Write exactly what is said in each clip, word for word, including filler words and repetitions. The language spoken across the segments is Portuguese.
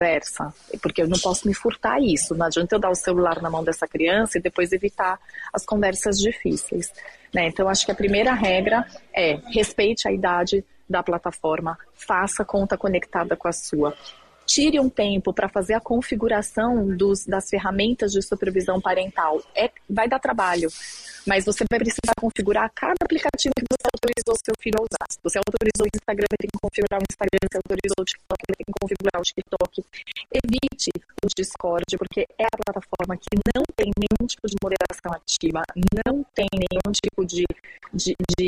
conversa, porque eu não posso me furtar isso. Não adianta eu dar o celular na mão dessa criança e depois evitar as conversas difíceis, né? Então, acho que a primeira regra é respeite a idade da plataforma, faça conta conectada com a sua. Tire um tempo para fazer a configuração dos, das ferramentas de supervisão parental. É, vai dar trabalho, mas você vai precisar configurar cada aplicativo que você autorizou seu filho a usar. Se você autorizou o Instagram, ele tem que configurar o Instagram. Se você autorizou o TikTok, ele tem que configurar o TikTok. Evite o Discord, porque é a plataforma que não tem nenhum tipo de moderação ativa, não tem nenhum tipo de, de, de,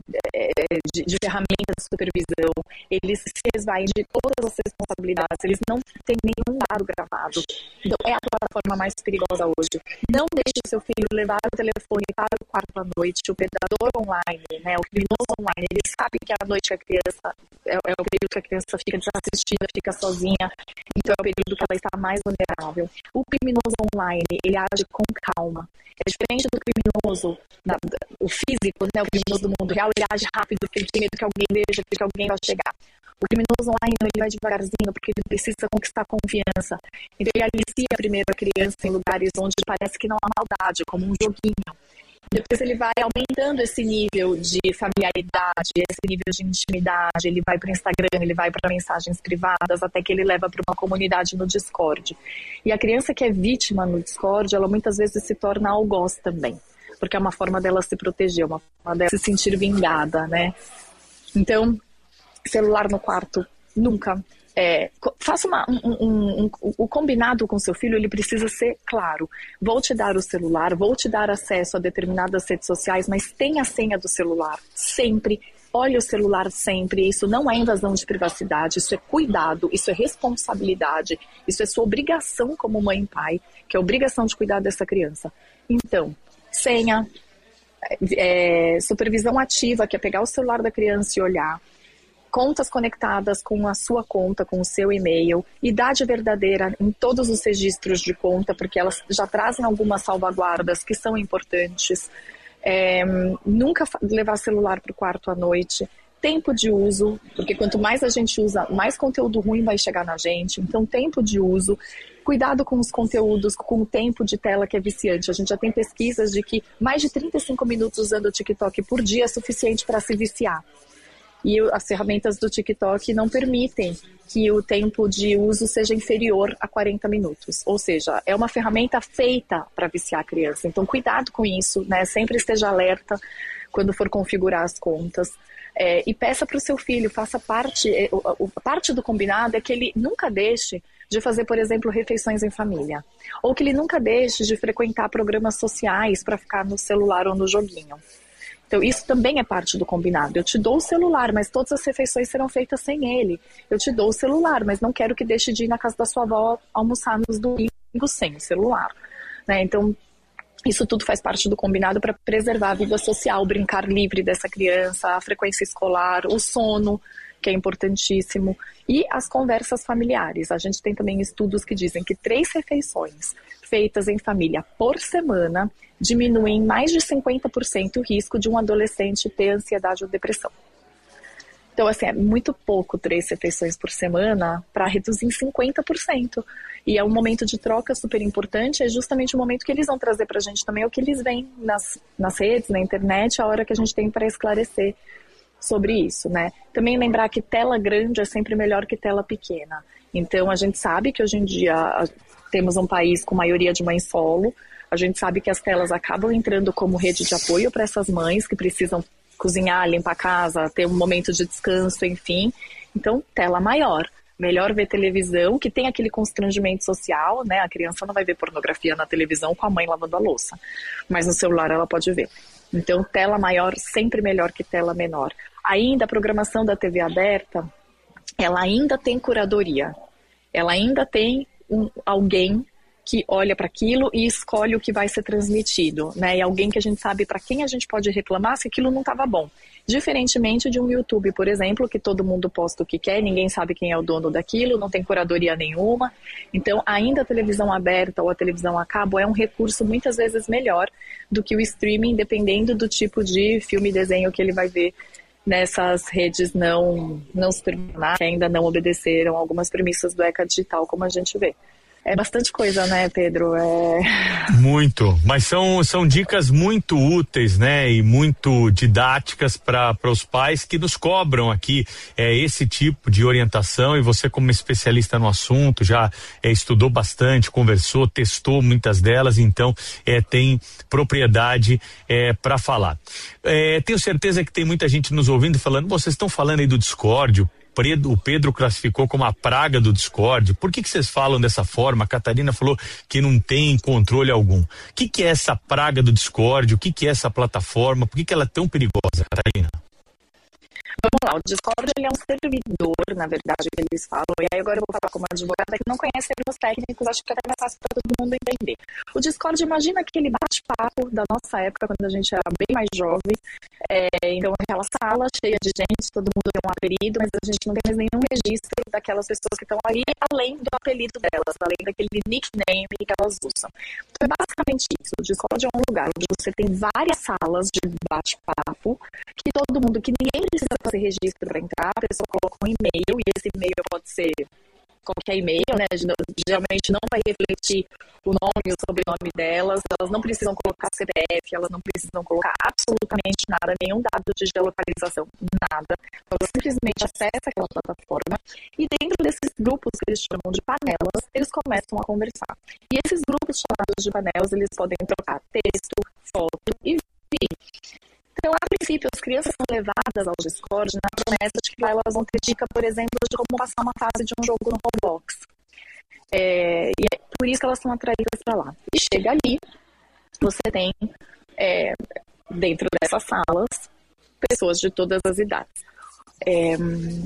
de, de ferramenta de supervisão. Eles se esvaem de todas as responsabilidades, eles não têm nenhum dado gravado. Então, é a plataforma mais perigosa hoje. Não deixe o seu filho levar o telefone para o quarto à noite. O predador online, né, o criminoso online, ele sabe que é a noite que a criança, é, é o período que a criança fica desassistida, fica sozinha, então é o período que ela está mais vulnerável. O criminoso online, ele age com calma. É diferente do criminoso, da, da, o físico, né, o criminoso do mundo real, ele age rápido, porque ele tem medo que alguém veja, porque alguém vai chegar. O criminoso online, ele vai devagarzinho, porque ele precisa conquistar confiança. Então, ele alicia primeiro a criança em lugares onde parece que não há maldade, como um joguinho. Depois ele vai aumentando esse nível de familiaridade, esse nível de intimidade, ele vai para o Instagram, ele vai para mensagens privadas, até que ele leva para uma comunidade no Discord. E a criança que é vítima no Discord, ela muitas vezes se torna algoz também, porque é uma forma dela se proteger, uma forma dela se sentir vingada, né? Então, celular no quarto, nunca. É, faça uma, um, um, um, o combinado com seu filho, ele precisa ser claro. Vou te dar o celular, vou te dar acesso a determinadas redes sociais, mas tenha a senha do celular sempre. Olhe o celular sempre. Isso não é invasão de privacidade, isso é cuidado, isso é responsabilidade, isso é sua obrigação como mãe e pai, que é a obrigação de cuidar dessa criança. Então, senha, é, supervisão ativa, que é pegar o celular da criança e olhar. Contas conectadas com a sua conta, com o seu e-mail, idade verdadeira em todos os registros de conta, porque elas já trazem algumas salvaguardas que são importantes. É, nunca levar celular para o quarto à noite. Tempo de uso, porque quanto mais a gente usa, mais conteúdo ruim vai chegar na gente. Então, tempo de uso. Cuidado com os conteúdos, com o tempo de tela que é viciante. A gente já tem pesquisas de que mais de trinta e cinco minutos usando o TikTok por dia é suficiente para se viciar. E as ferramentas do TikTok não permitem que o tempo de uso seja inferior a quarenta minutos. Ou seja, é uma ferramenta feita para viciar a criança. Então, cuidado com isso, né? Sempre esteja alerta quando for configurar as contas. É, e peça para o seu filho, faça parte, o, o, parte do combinado é que ele nunca deixe de fazer, por exemplo, refeições em família. Ou que ele nunca deixe de frequentar programas sociais para ficar no celular ou no joguinho. Então, isso também é parte do combinado. Eu te dou o celular, mas todas as refeições serão feitas sem ele. Eu te dou o celular, mas não quero que deixe de ir na casa da sua avó almoçar nos domingos sem o celular, né? Então, isso tudo faz parte do combinado para preservar a vida social, brincar livre dessa criança, a frequência escolar, o sono, que é importantíssimo, e as conversas familiares. A gente tem também estudos que dizem que três refeições feitas em família por semana diminuem mais de cinquenta por cento o risco de um adolescente ter ansiedade ou depressão. Então, assim, é muito pouco três refeições por semana para reduzir em cinquenta por cento. E é um momento de troca super importante, é justamente o momento que eles vão trazer para a gente também o que eles veem nas, nas redes, na internet, a hora que a gente tem para esclarecer sobre isso, né? Também lembrar que tela grande é sempre melhor que tela pequena. Então, a gente sabe que hoje em dia temos um país com maioria de mães solo, a gente sabe que as telas acabam entrando como rede de apoio para essas mães que precisam cozinhar, limpar a casa, ter um momento de descanso, enfim. Então, tela maior. Melhor ver televisão, que tem aquele constrangimento social, né? A criança não vai ver pornografia na televisão com a mãe lavando a louça, mas no celular ela pode ver. Então, tela maior sempre melhor que tela menor. Ainda a programação da T V aberta, ela ainda tem curadoria. Ela ainda tem um, alguém que olha para aquilo e escolhe o que vai ser transmitido, né? E alguém que a gente sabe para quem a gente pode reclamar se aquilo não estava bom. Diferentemente de um YouTube, por exemplo, que todo mundo posta o que quer, ninguém sabe quem é o dono daquilo, não tem curadoria nenhuma. Então, ainda a televisão aberta ou a televisão a cabo é um recurso muitas vezes melhor do que o streaming, dependendo do tipo de filme e desenho que ele vai ver nessas redes não, não supervisionadas, que ainda não obedeceram algumas premissas do ECA Digital, como a gente vê. É bastante coisa, né, Pedro? É... Muito, mas são, são dicas muito úteis, né, e muito didáticas para os pais que nos cobram aqui é, esse tipo de orientação, e você, como especialista no assunto, já é, estudou bastante, conversou, testou muitas delas, então é, tem propriedade é, para falar. É, tenho certeza que tem muita gente nos ouvindo falando, vocês estão falando aí do Discord, o Pedro classificou como a praga do Discord. Por que que vocês falam dessa forma? A Catarina falou que não tem controle algum. O que que é essa praga do Discord? O que que é essa plataforma? Por que que ela é tão perigosa, Catarina? Vamos lá, o Discord ele é um servidor, na verdade, que eles falam, e aí agora eu vou falar como advogada que não conhece termos técnicos, acho que é até mais fácil para todo mundo entender. O Discord, imagina aquele bate-papo da nossa época, quando a gente era bem mais jovem, é, então aquela sala cheia de gente, todo mundo tem um apelido, mas a gente não tem mais nenhum registro daquelas pessoas que estão ali, além do apelido delas, além daquele nickname que elas usam. Então é basicamente isso, o Discord é um lugar onde você tem várias salas de bate-papo, que todo mundo, que ninguém precisa fazer registro para entrar, a pessoa coloca um e-mail, e esse e-mail pode ser qualquer e-mail, né? Geralmente não vai refletir o nome e o sobrenome delas, elas não precisam colocar C P F, elas não precisam colocar absolutamente nada, nenhum dado de geolocalização, nada. Então, elas simplesmente acessam aquela plataforma e dentro desses grupos que eles chamam de panelas, eles começam a conversar. E esses grupos chamados de panelas, eles podem trocar texto, foto e vídeo. Então, a princípio, as crianças são levadas ao Discord na promessa de que lá elas vão ter dica, por exemplo, de como passar uma fase de um jogo no Roblox. É, e é por isso que elas são atraídas para lá. E chega ali, você tem, é, dentro dessas salas, pessoas de todas as idades. É,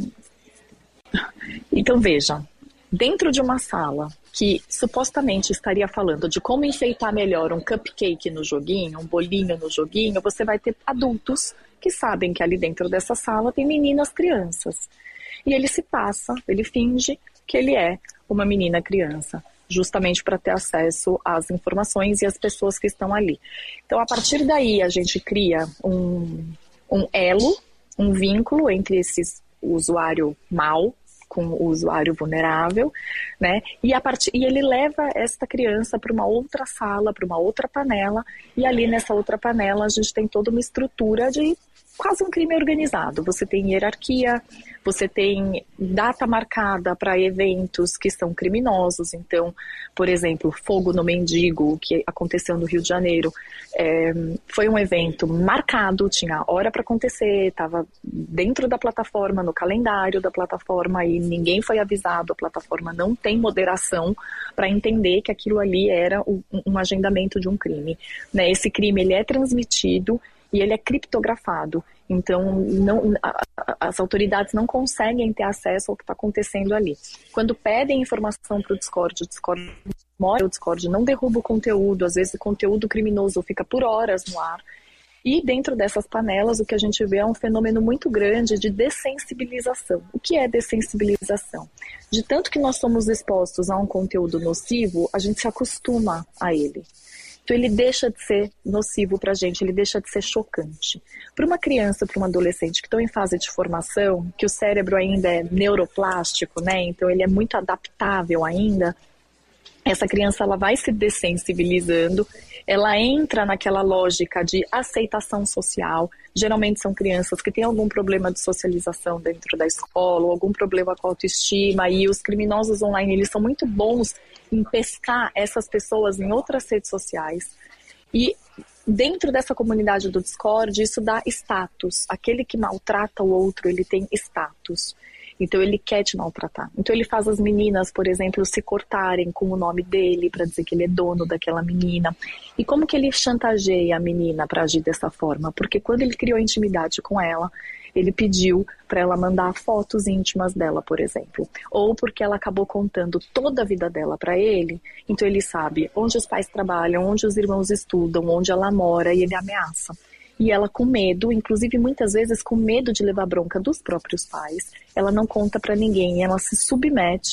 então, veja, dentro de uma sala que supostamente estaria falando de como enfeitar melhor um cupcake no joguinho, um bolinho no joguinho, você vai ter adultos que sabem que ali dentro dessa sala tem meninas crianças. E ele se passa, ele finge que ele é uma menina criança, justamente para ter acesso às informações e às pessoas que estão ali. Então, a partir daí, a gente cria um, um elo, um vínculo entre esses, o usuário mau com o usuário vulnerável, né? E, a part... e ele leva esta criança para uma outra sala, para uma outra panela, e ali nessa outra panela a gente tem toda uma estrutura de quase um crime organizado. Você tem hierarquia, você tem data marcada para eventos que são criminosos. Então, por exemplo, Fogo no Mendigo, que aconteceu no Rio de Janeiro, é, foi um evento marcado, tinha hora para acontecer, estava dentro da plataforma, no calendário da plataforma, e ninguém foi avisado, a plataforma não tem moderação para entender que aquilo ali era um, um agendamento de um crime, né? Esse crime ele é transmitido e ele é criptografado, então não, a, as autoridades não conseguem ter acesso ao que está acontecendo ali. Quando pedem informação para o Discord, o Discord mora, o Discord não derruba o conteúdo, às vezes o conteúdo criminoso fica por horas no ar. E dentro dessas panelas o que a gente vê é um fenômeno muito grande de dessensibilização. O que é dessensibilização? De tanto que nós somos expostos a um conteúdo nocivo, a gente se acostuma a ele. Então ele deixa de ser nocivo para a gente, ele deixa de ser chocante. Para uma criança, para um adolescente que estão em fase de formação, que o cérebro ainda é neuroplástico, né? Então ele é muito adaptável ainda, essa criança ela vai se dessensibilizando, ela entra naquela lógica de aceitação social. Geralmente são crianças que têm algum problema de socialização dentro da escola, ou algum problema com a autoestima, e os criminosos online eles são muito bons em pescar essas pessoas em outras redes sociais. E dentro dessa comunidade do Discord, isso dá status. Aquele que maltrata o outro, ele tem status. Então ele quer te maltratar. Então ele faz as meninas, por exemplo, se cortarem com o nome dele para dizer que ele é dono daquela menina. E como que ele chantageia a menina para agir dessa forma? Porque quando ele criou intimidade com ela, ele pediu para ela mandar fotos íntimas dela, por exemplo. Ou porque ela acabou contando toda a vida dela para ele, então ele sabe onde os pais trabalham, onde os irmãos estudam, onde ela mora, e ele ameaça. E ela com medo, inclusive muitas vezes com medo de levar bronca dos próprios pais, ela não conta para ninguém, ela se submete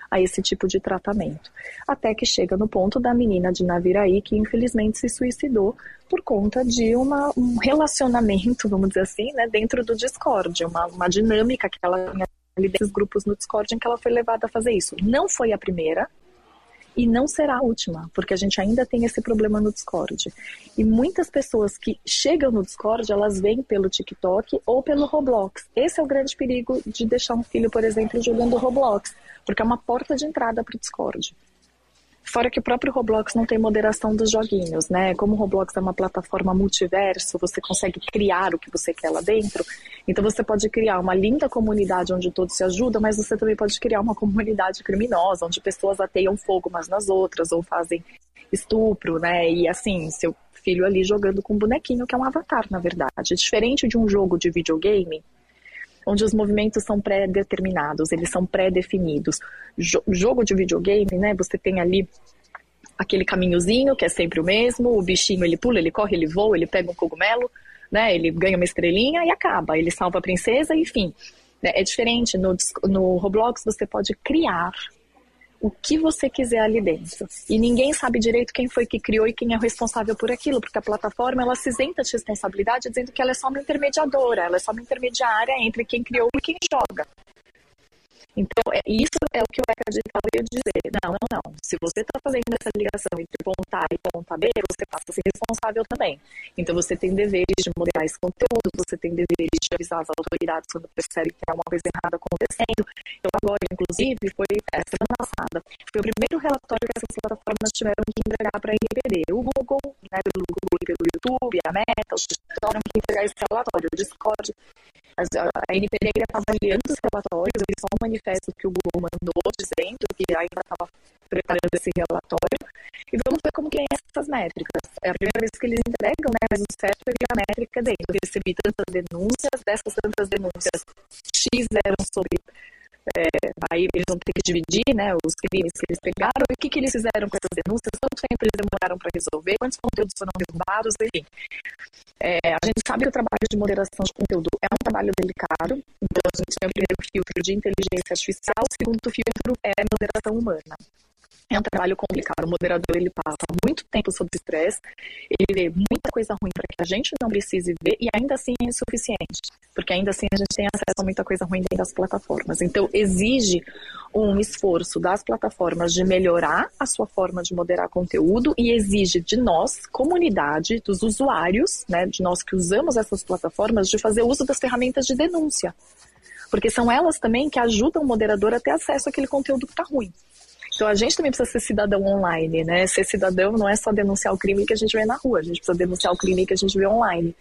a esse tipo de tratamento. Até que chega no ponto da menina de Naviraí, que infelizmente se suicidou por conta de uma, um relacionamento, vamos dizer assim, né, dentro do Discord, uma, uma dinâmica que ela tinha ali desses grupos no Discord em que ela foi levada a fazer isso. Não foi a primeira e não será a última, porque a gente ainda tem esse problema no Discord. E muitas pessoas que chegam no Discord, elas vêm pelo TikTok ou pelo Roblox. Esse é o grande perigo de deixar um filho, por exemplo, jogando Roblox, porque é uma porta de entrada para o Discord. Fora que o próprio Roblox não tem moderação dos joguinhos, né? Como o Roblox é uma plataforma multiverso, você consegue criar o que você quer lá dentro. Então você pode criar uma linda comunidade onde todos se ajudam, mas você também pode criar uma comunidade criminosa, onde pessoas ateiam fogo umas nas outras, ou fazem estupro, né? E assim, seu filho ali jogando com um bonequinho, que é um avatar, na verdade. Diferente de um jogo de videogame, onde os movimentos são pré-determinados, eles são pré-definidos. Jo- jogo de videogame, né, você tem ali aquele caminhozinho, que é sempre o mesmo, o bichinho ele pula, ele corre, ele voa, ele pega um cogumelo, né, ele ganha uma estrelinha e acaba, ele salva a princesa, enfim. Né, é diferente, no, no Roblox você pode criar o que você quiser ali dentro. E ninguém sabe direito quem foi que criou e quem é o responsável por aquilo, porque a plataforma, ela se isenta de responsabilidade dizendo que ela é só uma intermediadora, ela é só uma intermediária entre quem criou e quem joga. Então, é, isso é o que o ECA Digital veio dizer. Não, não, não. Se você está fazendo essa ligação entre ponta A e ponta B, você passa a ser responsável também. Então, você tem deveres de moderar esse conteúdo, você tem deveres de avisar as autoridades quando percebe que tem alguma coisa errada acontecendo. Então, agora, inclusive, foi a semana passada, foi o primeiro relatório que essas plataformas tiveram que entregar para a N P D. O Google, né, pelo Google e pelo YouTube, a Meta, os tiveram que entregar esse relatório. O Discord, a N P D está avaliando os relatórios, eles só um manifesto que o Google mandou dizendo que ainda estava preparando esse relatório, e vamos ver como que é essas métricas. É a primeira vez que eles entregam, né, mas o certo é que a métrica dentro. Eu recebi tantas denúncias, dessas tantas denúncias, X eram sobre, é, aí eles vão ter que dividir, né, os crimes que eles pegaram, e o que, que eles fizeram com essas denúncias, quanto tempo eles demoraram para resolver, quantos conteúdos foram derrubados, enfim. É, a gente sabe que o trabalho de moderação de conteúdo é um trabalho delicado, então a gente tem o primeiro filtro de inteligência artificial, o segundo filtro é moderação humana. É um trabalho complicado, o moderador ele passa muito tempo sob estresse, ele vê muita coisa ruim para que a gente não precise ver e ainda assim é insuficiente, porque ainda assim a gente tem acesso a muita coisa ruim dentro das plataformas. Então exige um esforço das plataformas de melhorar a sua forma de moderar conteúdo e exige de nós, comunidade, dos usuários, né, de nós que usamos essas plataformas, de fazer uso das ferramentas de denúncia, porque são elas também que ajudam o moderador a ter acesso àquele conteúdo que está ruim. Então a gente também precisa ser cidadão online, né? Ser cidadão não é só denunciar o crime que a gente vê na rua, a gente precisa denunciar o crime que a gente vê online.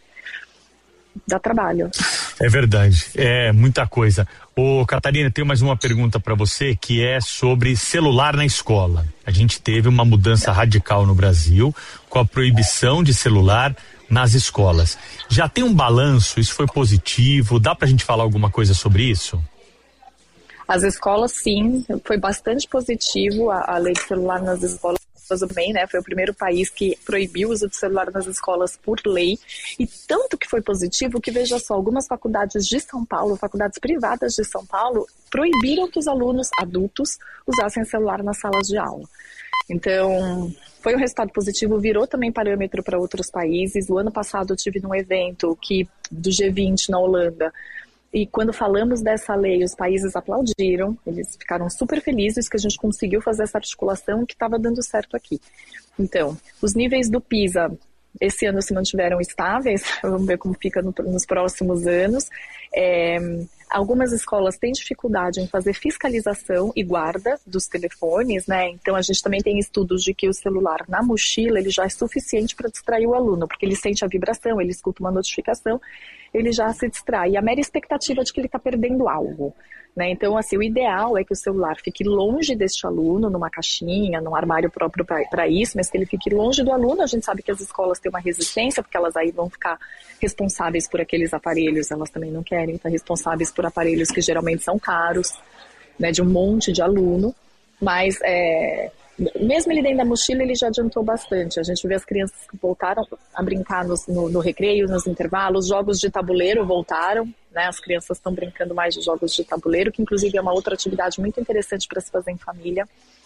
Dá trabalho. É verdade, é muita coisa. Ô, Catarina, tenho mais uma pergunta para você, que é sobre celular na escola. A gente teve uma mudança radical no Brasil com a proibição de celular nas escolas. Já tem um balanço? Isso foi positivo? Dá pra gente falar alguma coisa sobre isso? As escolas, sim, foi bastante positivo a, a lei de celular nas escolas também, né? Foi o primeiro país que proibiu o uso de celular nas escolas por lei, e tanto que foi positivo que, veja só, algumas faculdades de São Paulo, faculdades privadas de São Paulo, proibiram que os alunos adultos usassem celular nas salas de aula. Então, foi um resultado positivo, virou também parâmetro para outros países. O ano passado eu tive num evento que, do G vinte na Holanda, e quando falamos dessa lei, os países aplaudiram, eles ficaram super felizes que a gente conseguiu fazer essa articulação que estava dando certo aqui. Então, os níveis do PISA esse ano se mantiveram estáveis, vamos ver como fica no, nos próximos anos. É, algumas escolas têm dificuldade em fazer fiscalização e guarda dos telefones, né? Então a gente também tem estudos de que o celular na mochila ele já é suficiente para distrair o aluno, porque ele sente a vibração, ele escuta uma notificação, ele já se distrai. E a mera expectativa de que ele está perdendo algo, né? Então, assim, o ideal é que o celular fique longe deste aluno, numa caixinha, num armário próprio para isso, mas que ele fique longe do aluno. A gente sabe que as escolas têm uma resistência, porque elas aí vão ficar responsáveis por aqueles aparelhos, elas também não querem estar responsáveis por aparelhos que geralmente são caros, né, de um monte de aluno, mas é... mesmo ele dentro da mochila, ele já adiantou bastante. A gente vê as crianças que voltaram a brincar no, no, no recreio, nos intervalos, jogos de tabuleiro voltaram, né? As crianças estão brincando mais de jogos de tabuleiro, que inclusive é uma outra atividade muito interessante para se fazer em família.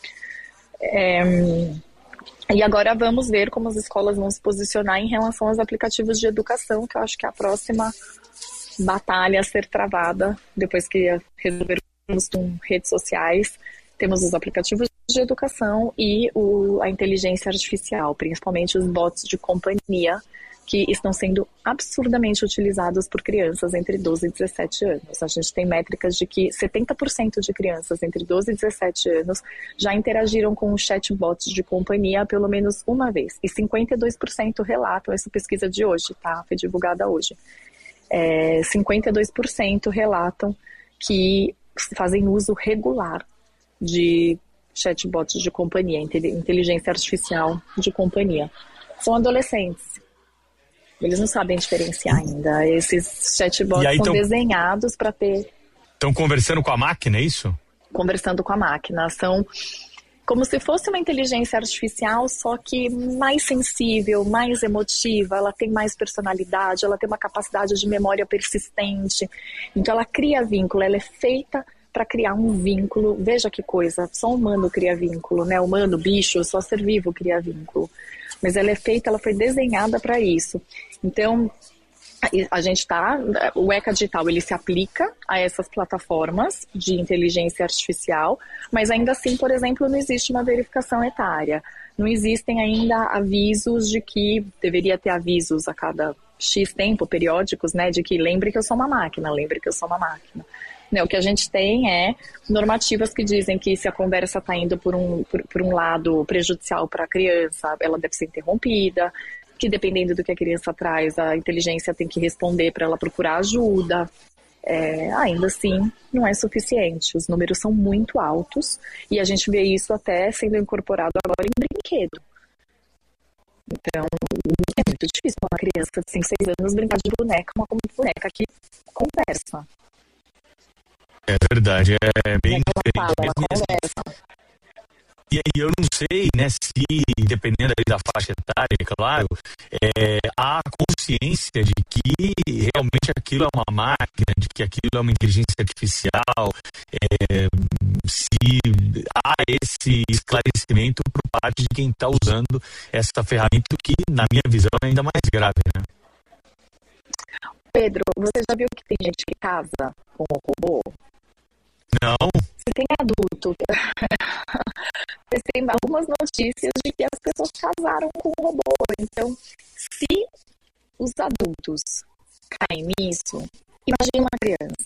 É, e agora vamos ver como as escolas vão se posicionar em relação aos aplicativos de educação, que eu acho que é a próxima batalha a ser travada, depois que resolvermos com redes sociais. Temos os aplicativos de educação e o, a inteligência artificial, principalmente os bots de companhia, que estão sendo absurdamente utilizados por crianças entre doze e dezessete anos. A gente tem métricas de que setenta por cento de crianças entre doze e dezessete anos já interagiram com chatbots de companhia pelo menos uma vez. E cinquenta e dois por cento relatam, essa pesquisa de hoje, tá? Foi divulgada hoje. É, cinquenta e dois por cento relatam que fazem uso regular de chatbots de companhia, inteligência artificial de companhia. São adolescentes. Eles não sabem diferenciar ainda. Esses chatbots são tão, desenhados para ter... Estão conversando com a máquina, é isso? Conversando com a máquina. São como se fosse uma inteligência artificial, só que mais sensível, mais emotiva, ela tem mais personalidade, ela tem uma capacidade de memória persistente. Então ela cria vínculo, ela é feita para criar um vínculo. Veja que coisa, só humano cria vínculo, né? Humano, bicho, só ser vivo cria vínculo. Mas ela é feita, ela foi desenhada para isso. Então, a gente tá, o ECA Digital, ele se aplica a essas plataformas de inteligência artificial, mas ainda assim, por exemplo, não existe uma verificação etária. Não existem ainda avisos de que, deveria ter avisos a cada X tempo, periódicos, né? De que lembre que eu sou uma máquina, lembre que eu sou uma máquina. O que a gente tem é normativas que dizem que se a conversa está indo por um, por, por um lado prejudicial para a criança, ela deve ser interrompida, que dependendo do que a criança traz, a inteligência tem que responder para ela procurar ajuda. É, ainda assim, não é suficiente. Os números são muito altos e a gente vê isso até sendo incorporado agora em brinquedo. Então, é muito difícil uma criança de cinco, seis anos brincar de boneca, uma boneca que conversa. É verdade, é bem diferente fala, mesmo. Assim. E aí eu não sei, né, se, dependendo aí da faixa etária, é claro, é, há consciência de que realmente aquilo é uma máquina, de que aquilo é uma inteligência artificial, é, se há esse esclarecimento por parte de quem está usando essa ferramenta, que, na minha visão, é ainda mais grave, né? Pedro, você já viu que tem gente que casa com o robô? Não. Você tem adulto. Você tem algumas notícias de que as pessoas casaram com o robô. Então, se os adultos caem nisso, imagine uma criança.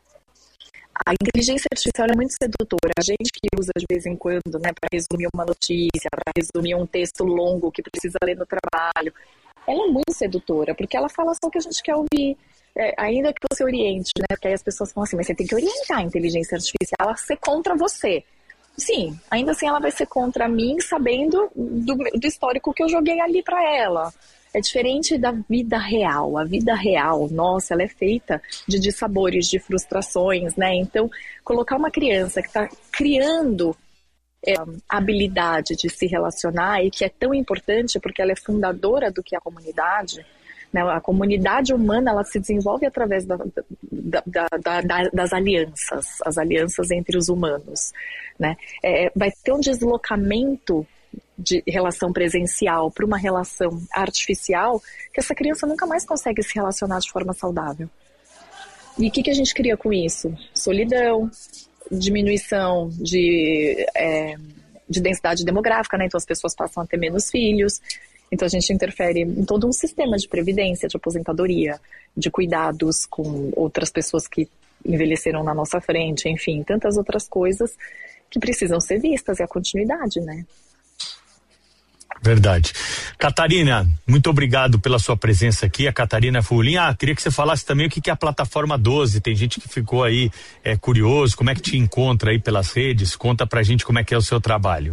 A inteligência artificial é muito sedutora. A gente que usa de vez em quando, né, para resumir uma notícia, para resumir um texto longo que precisa ler no trabalho, ela é muito sedutora, porque ela fala só o que a gente quer ouvir. É, ainda que você oriente, né? Porque aí as pessoas falam assim, mas você tem que orientar a inteligência artificial a ser contra você. Sim, ainda assim ela vai ser contra mim, sabendo do, do histórico que eu joguei ali para ela. É diferente da vida real. A vida real, nossa, ela é feita de dissabores, de frustrações, né? Então, colocar uma criança que está criando é, a habilidade de se relacionar, e que é tão importante porque ela é fundadora do que é a comunidade, né? A comunidade humana, ela se desenvolve através da, da, da, da, das alianças, as alianças entre os humanos, né? É, vai ter um deslocamento de relação presencial para uma relação artificial que essa criança nunca mais consegue se relacionar de forma saudável. E o que, que a gente cria com isso? Solidão, diminuição de, é, de densidade demográfica, né? Então as pessoas passam a ter menos filhos. Então a gente interfere em todo um sistema de previdência, de aposentadoria, de cuidados com outras pessoas que envelheceram na nossa frente, enfim, tantas outras coisas que precisam ser vistas, e a continuidade, né? Verdade. Catarina, muito obrigado pela sua presença aqui. A Catarina Fulin. Ah, queria que você falasse também o que, que é a plataforma doze. Tem gente que ficou aí é, curioso, como é que te encontra aí pelas redes? Conta pra gente como é que é o seu trabalho.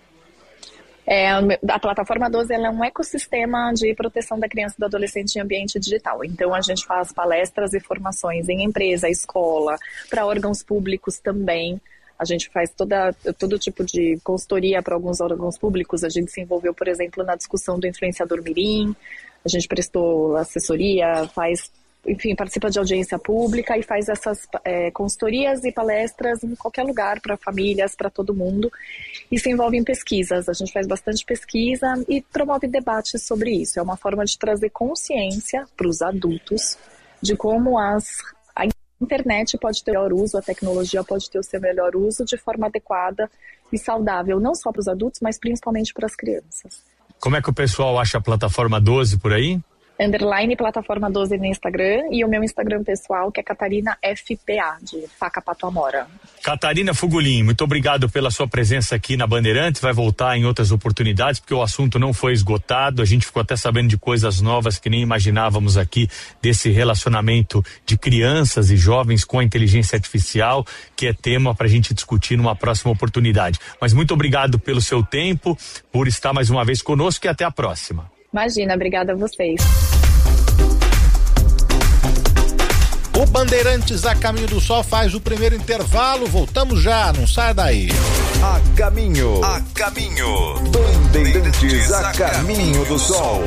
É, a plataforma doze, ela é um ecossistema de proteção da criança e do adolescente em ambiente digital. Então a gente faz palestras e formações em empresa, escola, para órgãos públicos também. A gente faz toda, todo tipo de consultoria para alguns órgãos públicos. A gente se envolveu, por exemplo, na discussão do influenciador mirim. A gente prestou assessoria, faz, enfim, participa de audiência pública e faz essas é, consultorias e palestras em qualquer lugar, para famílias, para todo mundo. E se envolve em pesquisas. A gente faz bastante pesquisa e promove debates sobre isso. É uma forma de trazer consciência para os adultos de como as... a internet pode ter o melhor uso, a tecnologia pode ter o seu melhor uso de forma adequada e saudável, não só para os adultos, mas principalmente para as crianças. Como é que o pessoal acha a plataforma doze por aí? Underline plataforma doze no Instagram e o meu Instagram pessoal, que é Catarina F P A, de Faca Pato Amora. Catarina Fugulin, muito obrigado pela sua presença aqui na Bandeirantes, vai voltar em outras oportunidades, porque o assunto não foi esgotado, a gente ficou até sabendo de coisas novas que nem imaginávamos aqui, desse relacionamento de crianças e jovens com a inteligência artificial, que é tema para a gente discutir numa próxima oportunidade. Mas muito obrigado pelo seu tempo, por estar mais uma vez conosco e até a próxima. Imagina, obrigada a vocês. O Bandeirantes a Caminho do Sol faz o primeiro intervalo, voltamos já, não sai daí. A caminho, a caminho, Bandeirantes a Caminho do Sol.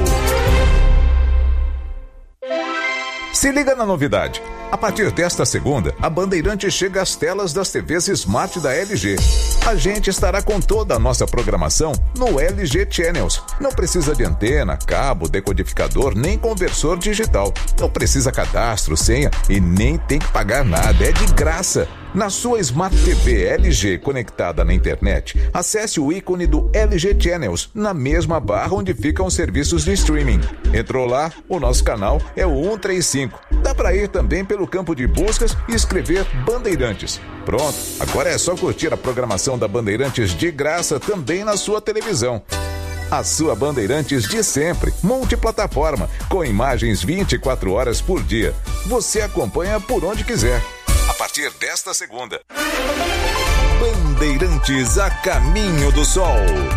Se liga na novidade. A partir desta segunda, a Bandeirantes chega às telas das T Vs Smart da L G. A gente estará com toda a nossa programação no L G Channels. Não precisa de antena, cabo, decodificador, nem conversor digital. Não precisa cadastro, senha e nem tem que pagar nada, é de graça. Na sua Smart T V L G conectada na internet, acesse o ícone do L G Channels na mesma barra onde ficam os serviços de streaming. Entrou lá, o nosso canal é o cento e trinta e cinco. Dá para ir também pelo campo de buscas e escrever Bandeirantes. Pronto, agora é só curtir a programação da Bandeirantes de graça também na sua televisão. A sua Bandeirantes de sempre, multiplataforma, com imagens vinte e quatro horas por dia. Você acompanha por onde quiser. A partir desta segunda, Bandeirantes a Caminho do Sol.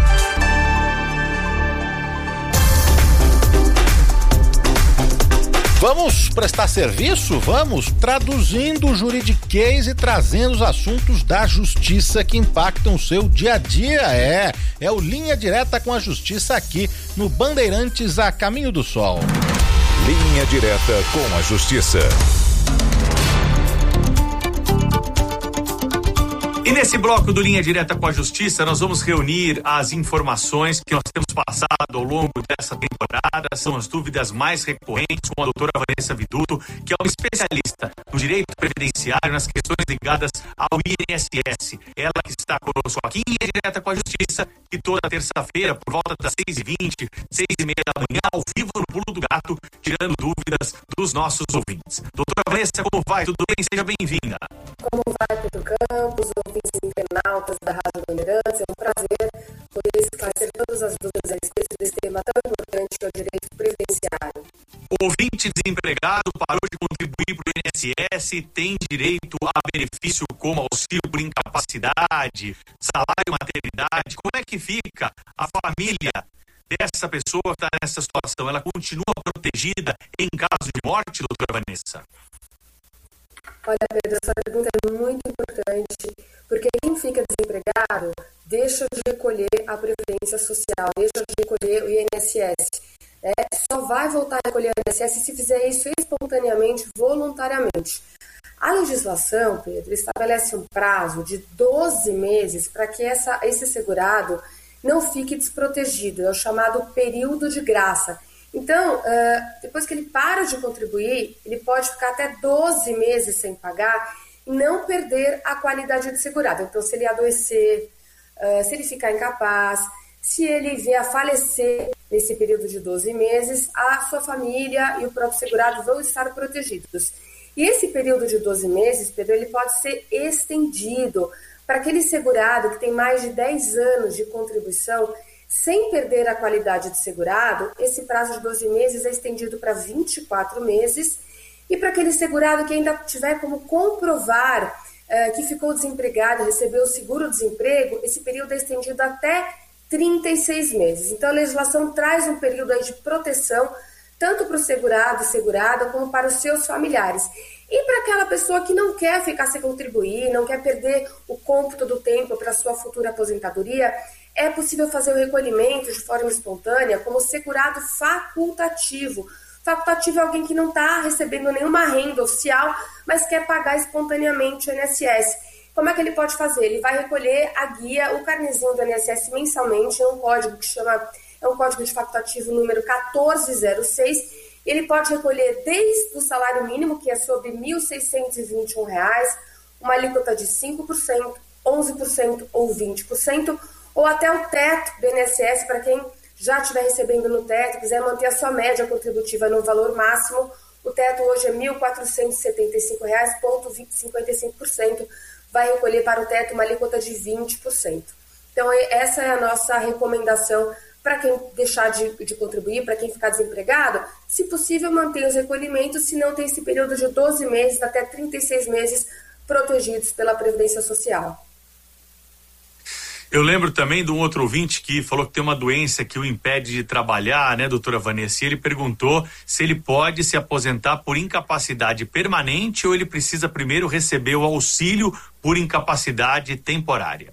Vamos prestar serviço? Vamos traduzindo o juridiquês e trazendo os assuntos da justiça que impactam o seu dia a dia. É, é o Linha Direta com a Justiça aqui no Bandeirantes a Caminho do Sol. Linha Direta com a Justiça. E nesse bloco do Linha Direta com a Justiça, nós vamos reunir as informações que nós temos passado ao longo dessa temporada. São as dúvidas mais recorrentes com a doutora Vanessa Viduto, que é uma especialista no direito previdenciário, nas questões ligadas ao I N S S. Ela que está conosco aqui em Linha Direta com a Justiça, e toda terça-feira, por volta das seis e vinte, seis e meia da manhã, ao vivo no Pulo do Gato, tirando dúvidas dos nossos ouvintes. Doutora Vanessa, como vai? Tudo bem? Seja bem-vinda. Como vai, Pedro Campos, ouvintes internautas da Rádio Bandeirantes? É um prazer poder esclarecer todas as dúvidas a respeito desse tema tão importante que é o direito previdenciário. O ouvinte desempregado parou de contribuir para o I N S S, tem direito a benefício como auxílio por incapacidade, salário maternidade. Como é que fica a família dessa pessoa que está nessa situação? Ela continua protegida em caso de morte, doutora Vanessa? Olha, Pedro, essa pergunta é muito importante, porque quem fica desempregado deixa de recolher a Previdência Social, deixa de recolher o I N S S. É, só vai voltar a recolher o I N S S se fizer isso espontaneamente, voluntariamente. A legislação, Pedro, estabelece um prazo de doze meses para que essa, esse segurado não fique desprotegido, é o chamado período de graça. Então, uh, depois que ele para de contribuir, ele pode ficar até doze meses sem pagar e não perder a qualidade de segurado. Então, se ele adoecer, uh, se ele ficar incapaz, se ele vier a falecer nesse período de doze meses, a sua família e o próprio segurado vão estar protegidos. E esse período de doze meses, Pedro, ele pode ser estendido para aquele segurado que tem mais de dez anos de contribuição. Sem perder a qualidade de segurado, esse prazo de doze meses é estendido para vinte e quatro meses. E para aquele segurado que ainda tiver como comprovar uh, que ficou desempregado, recebeu o seguro-desemprego, esse período é estendido até trinta e seis meses. Então, a legislação traz um período aí de proteção, tanto para o segurado e segurada, como para os seus familiares. E para aquela pessoa que não quer ficar sem contribuir, não quer perder o cômputo do tempo para sua futura aposentadoria, é possível fazer o recolhimento de forma espontânea como segurado facultativo. Facultativo é alguém que não está recebendo nenhuma renda oficial, mas quer pagar espontaneamente o I N S S. Como é que ele pode fazer? Ele vai recolher a guia, o carnezinho do I N S S mensalmente, é um código que chama, é um código de facultativo número quatorze zero seis. Ele pode recolher desde o salário mínimo, que é sobre mil seiscentos e vinte e um reais, uma alíquota de cinco por cento, onze por cento ou vinte por cento, ou até o teto do I N S S, para quem já estiver recebendo no teto, quiser manter a sua média contributiva no valor máximo, o teto hoje é mil quatrocentos e setenta e cinco reais, cinquenta e cinco por cento, vai recolher para o teto uma alíquota de vinte por cento. Então, essa é a nossa recomendação para quem deixar de, de contribuir, para quem ficar desempregado, se possível, mantenha os recolhimentos, se não tem esse período de doze meses até trinta e seis meses protegidos pela Previdência Social. Eu lembro também de um outro ouvinte que falou que tem uma doença que o impede de trabalhar, né, doutora Vanessa? E ele perguntou se ele pode se aposentar por incapacidade permanente ou ele precisa primeiro receber o auxílio por incapacidade temporária.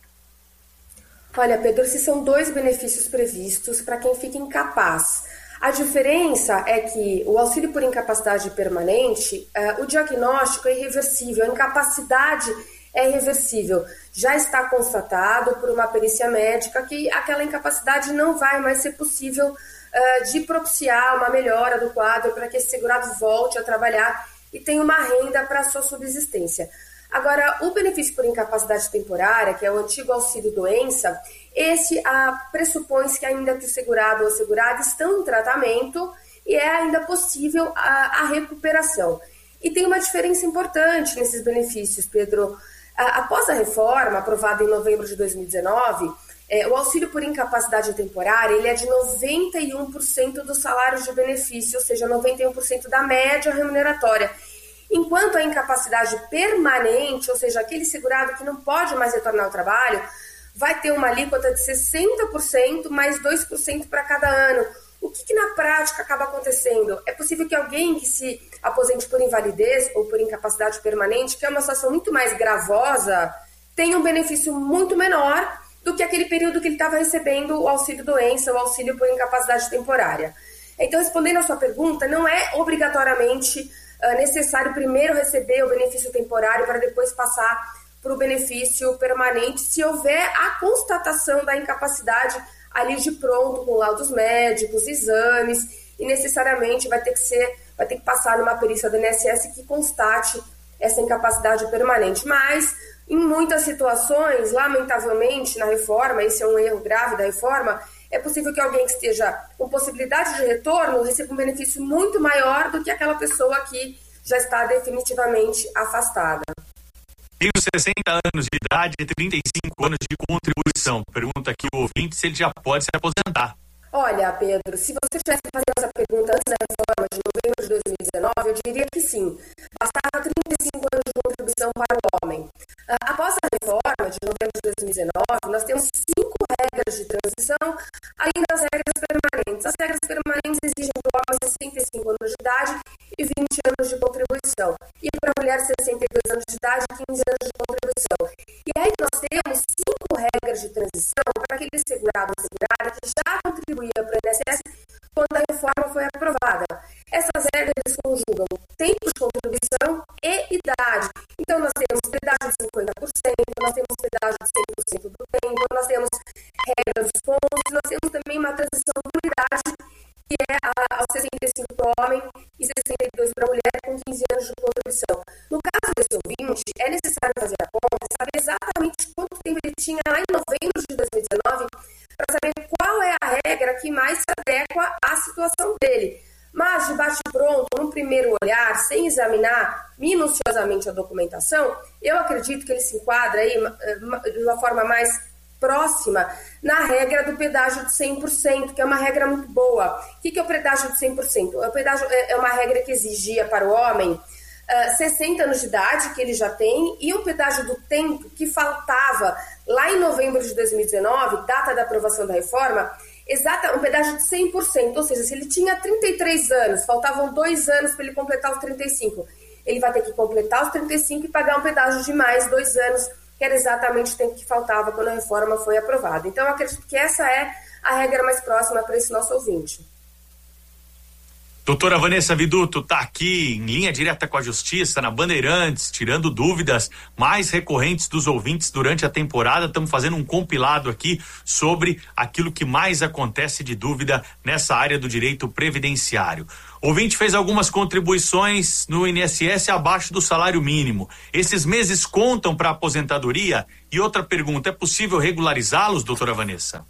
Olha, Pedro, esses são dois benefícios previstos para quem fica incapaz. A diferença é que o auxílio por incapacidade permanente, uh, o diagnóstico é irreversível, a incapacidade é irreversível. Já está constatado por uma perícia médica que aquela incapacidade não vai mais ser possível uh, de propiciar uma melhora do quadro para que esse segurado volte a trabalhar e tenha uma renda para a sua subsistência. Agora, o benefício por incapacidade temporária, que é o antigo auxílio-doença, esse ah, pressupõe que ainda que o segurado ou a segurada estão em tratamento e é ainda possível a, a recuperação. E tem uma diferença importante nesses benefícios, Pedro. Ah, após a reforma, aprovada em novembro de dois mil e dezenove, eh, o auxílio por incapacidade temporária ele é de noventa e um por cento dos salários de benefício, ou seja, noventa e um por cento da média remuneratória. Enquanto a incapacidade permanente, ou seja, aquele segurado que não pode mais retornar ao trabalho, vai ter uma alíquota de sessenta por cento mais dois por cento para cada ano. O que, que na prática acaba acontecendo? É possível que alguém que se aposente por invalidez ou por incapacidade permanente, que é uma situação muito mais gravosa, tenha um benefício muito menor do que aquele período que ele estava recebendo o auxílio-doença, o auxílio por incapacidade temporária. Então, respondendo a sua pergunta, não é obrigatoriamente Uh, necessário primeiro receber o benefício temporário para depois passar para o benefício permanente, se houver a constatação da incapacidade ali de pronto, com laudos médicos, exames, e necessariamente vai ter que ser, vai ter que passar numa perícia do I N S S que constate essa incapacidade permanente. Mas, em muitas situações, lamentavelmente, na reforma, esse é um erro grave da reforma, é possível que alguém que esteja com possibilidade de retorno receba um benefício muito maior do que aquela pessoa que já está definitivamente afastada. Tenho sessenta anos de idade e trinta e cinco anos de contribuição. Pergunta aqui o ouvinte se ele já pode se aposentar. Olha, Pedro, se você tivesse fazendo essa pergunta antes da reforma de novembro de dois mil e dezenove, eu diria que sim. Bastava trinta e cinco anos de contribuição para o homem. Após a reforma de novembro de dois mil e dezenove, nós temos cinco regras de transição, além das regras permanentes. As regras permanentes exigem para o homem sessenta e cinco anos de idade e vinte anos de contribuição. E para a mulher, sessenta e dois anos de idade e quinze anos de contribuição. E aí nós temos cinco regras de transição para aquele segurado ou segurada que já contribuía para o I N S S quando a reforma foi aprovada. Essas regras conjugam tempo de contribuição e idade. Então, nós temos pedágio de cinquenta por cento, nós temos pedágio de cem por cento do tempo, nós temos regra dos pontos, nós temos também uma transição por idade, que é aos sessenta e cinco para o homem e sessenta e dois para a mulher, com quinze anos de contribuição. No caso desse ouvinte, é necessário fazer a conta e saber exatamente quanto tempo ele tinha lá em novembro de dois mil e dezenove, para saber qual é a regra que mais se adequa à situação dele. Mas, de bate-pronto, num primeiro olhar, sem examinar minuciosamente a documentação, eu acredito que ele se enquadra aí de uma forma mais próxima na regra do pedágio de cem por cento, que é uma regra muito boa. O que é o pedágio de cem por cento? O pedágio é uma regra que exigia para o homem uh, sessenta anos de idade, que ele já tem, e um pedágio do tempo que faltava lá em novembro de dois mil e dezenove, data da aprovação da reforma, exata, um pedágio de cem por cento, ou seja, se ele tinha trinta e três anos, faltavam dois anos para ele completar os trinta e cinco, ele vai ter que completar os trinta e cinco e pagar um pedágio de mais dois anos, que era exatamente o tempo que faltava quando a reforma foi aprovada. Então, eu acredito que essa é a regra mais próxima para esse nosso ouvinte. Doutora Vanessa Viduto está aqui em linha direta com a Justiça, na Bandeirantes, tirando dúvidas mais recorrentes dos ouvintes durante a temporada. Estamos fazendo um compilado aqui sobre aquilo que mais acontece de dúvida nessa área do direito previdenciário. O ouvinte fez algumas contribuições no I N S S abaixo do salário mínimo. Esses meses contam para a aposentadoria? E outra pergunta, é possível regularizá-los, doutora Vanessa?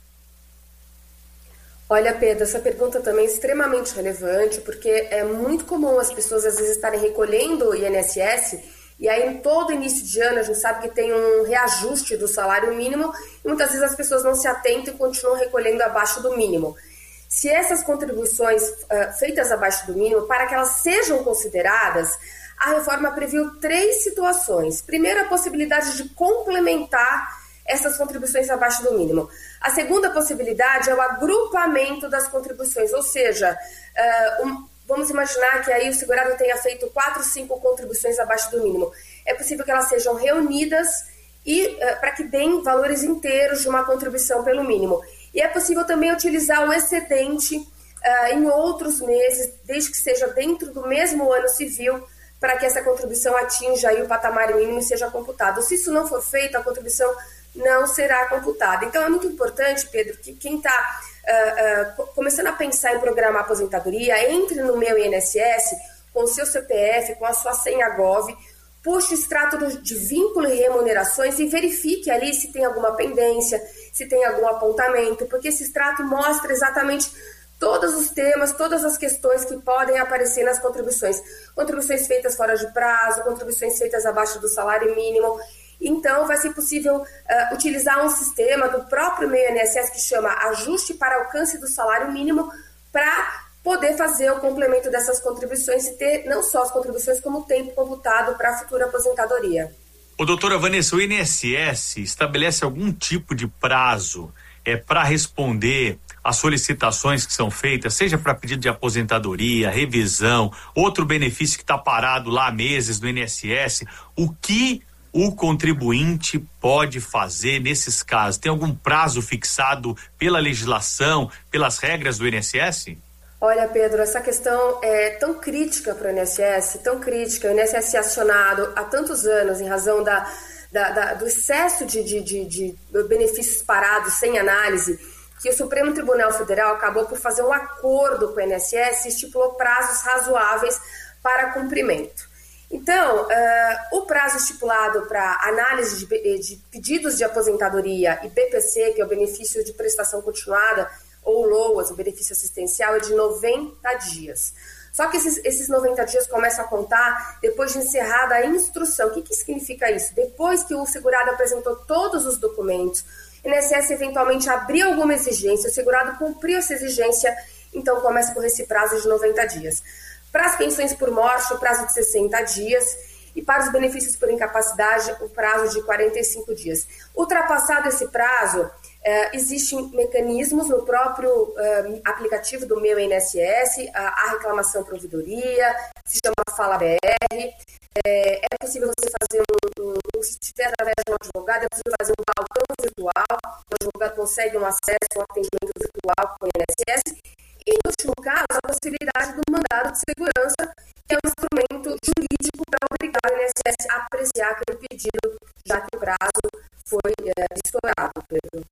Olha, Pedro, essa pergunta também é extremamente relevante, porque é muito comum as pessoas às vezes estarem recolhendo o I N S S, e aí em todo início de ano a gente sabe que tem um reajuste do salário mínimo, e muitas vezes as pessoas não se atentam e continuam recolhendo abaixo do mínimo. Se essas contribuições uh, feitas abaixo do mínimo, para que elas sejam consideradas, a reforma previu três situações. Primeiro, a possibilidade de complementar essas contribuições abaixo do mínimo. A segunda possibilidade é o agrupamento das contribuições, ou seja, uh, um, vamos imaginar que aí o segurado tenha feito quatro, cinco contribuições abaixo do mínimo. É possível que elas sejam reunidas e uh, para que deem valores inteiros de uma contribuição pelo mínimo. E é possível também utilizar o excedente uh, em outros meses, desde que seja dentro do mesmo ano civil, para que essa contribuição atinja aí o patamar mínimo e seja computada. Se isso não for feito, a contribuição não será computada. Então, é muito importante, Pedro, que quem está uh, uh, começando a pensar em programar a aposentadoria, entre no Meu I N S S, com o seu C P F, com a sua senha Gov, puxe o extrato de vínculo e remunerações e verifique ali se tem alguma pendência, se tem algum apontamento, porque esse extrato mostra exatamente todos os temas, todas as questões que podem aparecer nas contribuições. Contribuições feitas fora de prazo, contribuições feitas abaixo do salário mínimo. Então, vai ser possível uh, utilizar um sistema do próprio Meu I N S S que chama Ajuste para Alcance do Salário Mínimo para poder fazer o complemento dessas contribuições e ter não só as contribuições, como o tempo computado para a futura aposentadoria. Ô, doutora Vanessa, o I N S S estabelece algum tipo de prazo é, para responder às solicitações que são feitas, seja para pedido de aposentadoria, revisão, outro benefício que está parado lá há meses no I N S S, o que o contribuinte pode fazer nesses casos? Tem algum prazo fixado pela legislação, pelas regras do I N S S? Olha, Pedro, essa questão é tão crítica para o I N S S, tão crítica, o I N S S é acionado há tantos anos em razão da, da, da, do excesso de, de, de, de benefícios parados sem análise, que o Supremo Tribunal Federal acabou por fazer um acordo com o I N S S e estipulou prazos razoáveis para cumprimento. Então, uh, o prazo estipulado para análise de, de pedidos de aposentadoria e B P C, que é o benefício de prestação continuada, ou LOAS, o benefício assistencial, é de noventa dias. Só que esses, esses noventa dias começam a contar depois de encerrada a instrução. O que, que significa isso? Depois que o segurado apresentou todos os documentos, o I N S S eventualmente abriu alguma exigência, o segurado cumpriu essa exigência, então começa por esse prazo de noventa dias. Para as pensões por morte, o prazo de sessenta dias, e para os benefícios por incapacidade, o prazo de quarenta e cinco dias. Ultrapassado esse prazo, eh, existem mecanismos no próprio eh, aplicativo do Meu I N S S, a, a reclamação providoria, se chama Fala B R. É, é possível você fazer um, um, se estiver através de um advogado, é possível fazer um balcão virtual, o advogado consegue um acesso a um atendimento virtual com o I N S S. E, no último caso, a possibilidade do mandado de segurança, que é um instrumento jurídico para obrigar o I N S S a apreciar aquele pedido, já que o prazo foi é, estourado, Pedro.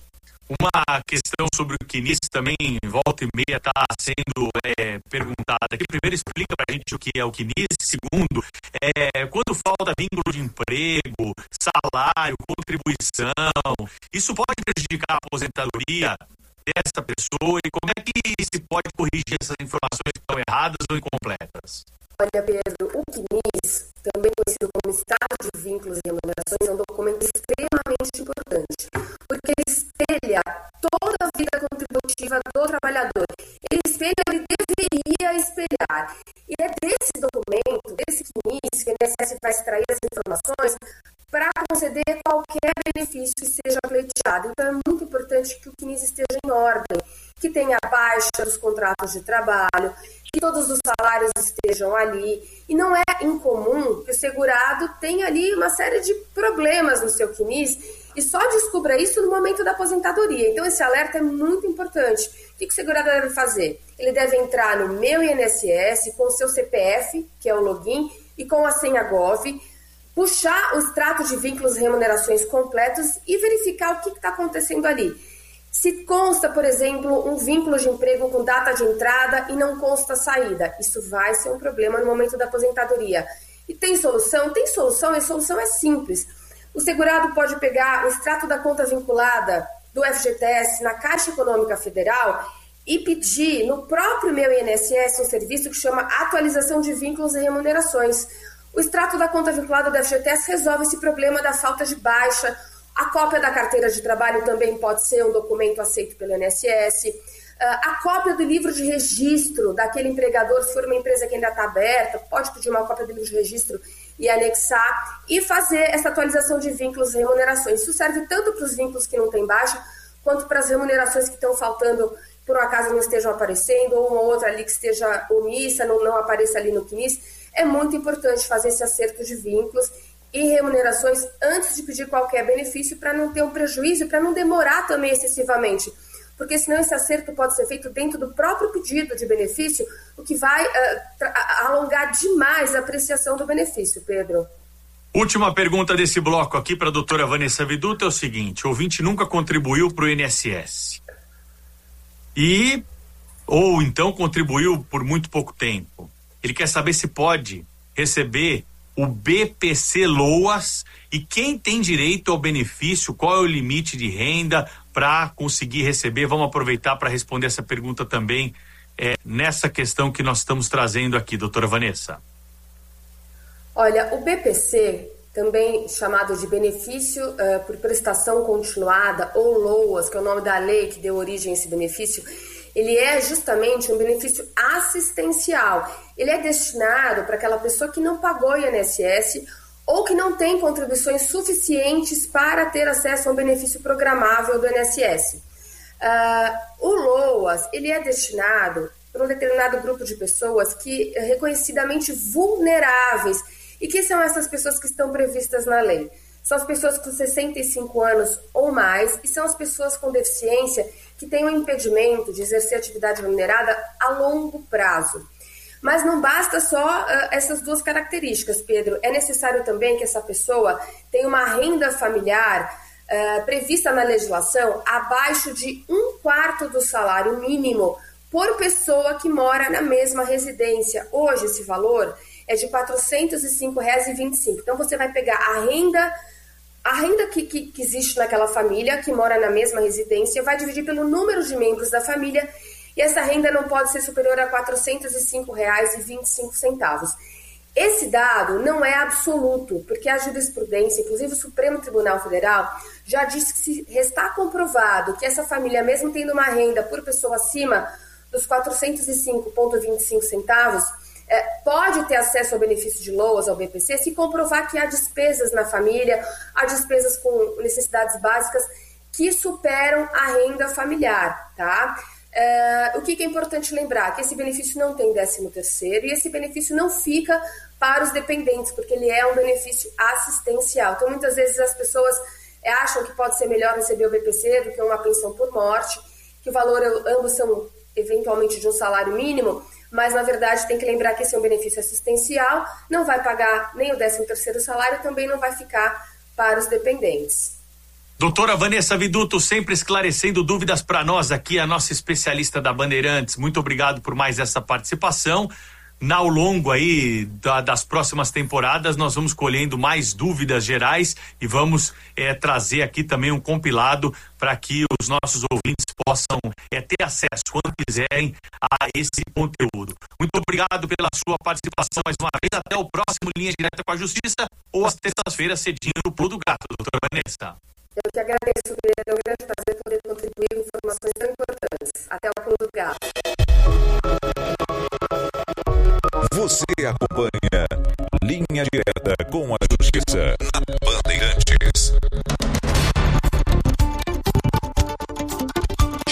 Uma questão sobre o C N I S também, volta e meia, está sendo é, perguntada aqui. Primeiro, explica para a gente o que é o C N I S. Segundo, é, quando falta vínculo de emprego, salário, contribuição, isso pode prejudicar a aposentadoria dessa pessoa, e como é que se pode corrigir essas informações que estão erradas ou incompletas? Olha, Pedro, o C N I S, também conhecido como Estado de Vínculos e Remunerações, é um documento extremamente importante, porque ele espelha toda a vida contributiva do trabalhador. Ele espelha, ele deveria espelhar. E é desse documento, desse C N I S, que o I N S S vai extrair as informações para conceder qualquer benefício que seja pleiteado. Então, é muito importante que o C N I S esteja em ordem, que tenha a baixa dos contratos de trabalho, que todos os salários estejam ali. E não é incomum que o segurado tenha ali uma série de problemas no seu C N I S e só descubra isso no momento da aposentadoria. Então, esse alerta é muito importante. O que o segurado deve fazer? Ele deve entrar no Meu I N S S com o seu C P F, que é o login, e com a senha Gov, puxar o extrato de vínculos e remunerações completos e verificar o que está acontecendo ali. Se consta, por exemplo, um vínculo de emprego com data de entrada e não consta saída, isso vai ser um problema no momento da aposentadoria. E tem solução? Tem solução, e a solução é simples. O segurado pode pegar o extrato da conta vinculada do F G T S na Caixa Econômica Federal e pedir no próprio Meu I N S S um serviço que chama Atualização de Vínculos e Remunerações. O extrato da conta vinculada do F G T S resolve esse problema da falta de baixa. A cópia da carteira de trabalho também pode ser um documento aceito pelo I N S S. A cópia do livro de registro daquele empregador, se for uma empresa que ainda está aberta, pode pedir uma cópia do livro de registro e anexar e fazer essa atualização de vínculos e remunerações. Isso serve tanto para os vínculos que não têm baixa, quanto para as remunerações que estão faltando, por um acaso não estejam aparecendo, ou uma outra ali que esteja omissa, não, não apareça ali no C N I S. É muito importante fazer esse acerto de vínculos e remunerações antes de pedir qualquer benefício, para não ter um prejuízo e para não demorar também excessivamente. Porque senão esse acerto pode ser feito dentro do próprio pedido de benefício, o que vai uh, alongar demais a apreciação do benefício, Pedro. Última pergunta desse bloco aqui para a doutora Vanessa Viduto é o seguinte: o ouvinte nunca contribuiu para o I N S S e ou então contribuiu por muito pouco tempo. Ele quer saber se pode receber o B P C Loas e quem tem direito ao benefício, qual é o limite de renda para conseguir receber. Vamos aproveitar para responder essa pergunta também é, nessa questão que nós estamos trazendo aqui, doutora Vanessa. Olha, o B P C, também chamado de benefício uh, por prestação continuada, ou LOAS, que é o nome da lei que deu origem a esse benefício, ele é justamente um benefício assistencial. Ele é destinado para aquela pessoa que não pagou I N S S ou que não tem contribuições suficientes para ter acesso a um benefício programável do I N S S. Uh, o LOAS, ele é destinado para um determinado grupo de pessoas que é reconhecidamente vulneráveis. E que são essas pessoas que estão previstas na lei? São as pessoas com sessenta e cinco anos ou mais e são as pessoas com deficiência que têm um impedimento de exercer atividade remunerada a longo prazo. Mas não basta só uh, essas duas características, Pedro. É necessário também que essa pessoa tenha uma renda familiar uh, prevista na legislação abaixo de um quarto do salário mínimo por pessoa que mora na mesma residência. Hoje esse valor é de quatrocentos e cinco reais e vinte e cinco centavos. Então você vai pegar a renda, a renda que, que, que existe naquela família, que mora na mesma residência, vai dividir pelo número de membros da família, e essa renda não pode ser superior a quatrocentos e cinco reais e vinte e cinco centavos. Esse dado não é absoluto, porque a jurisprudência, inclusive o Supremo Tribunal Federal, já disse que se restar comprovado que essa família, mesmo tendo uma renda por pessoa acima dos quatrocentos e cinco reais e vinte e cinco centavos, É, pode ter acesso ao benefício de LOAS, ao B P C, se comprovar que há despesas na família, há despesas com necessidades básicas que superam a renda familiar, tá? É, o que, que é importante lembrar? Que esse benefício não tem décimo terceiro e esse benefício não fica para os dependentes, porque ele é um benefício assistencial. Então, muitas vezes as pessoas é, acham que pode ser melhor receber o B P C do que uma pensão por morte, que o valor, ambos são eventualmente de um salário mínimo, mas na verdade tem que lembrar que esse é um benefício assistencial, não vai pagar nem o décimo terceiro salário, também não vai ficar para os dependentes. Doutora Vanessa Viduto, sempre esclarecendo dúvidas para nós aqui, a nossa especialista da Bandeirantes. Muito obrigado por mais essa participação. Ao longo aí da, das próximas temporadas, nós vamos colhendo mais dúvidas gerais e vamos é, trazer aqui também um compilado para que os nossos ouvintes possam é, ter acesso, quando quiserem, a esse conteúdo. Muito obrigado pela sua participação mais uma vez. Até o próximo Linha Direta com a Justiça, ou às terças-feiras cedinho no Pulo do Gato, doutora Vanessa. Eu que agradeço, Pedro. É um grande prazer poder contribuir com informações tão importantes. Até o Pulo do Gato. Você acompanha Linha Direta com a Justiça na Bandeirantes.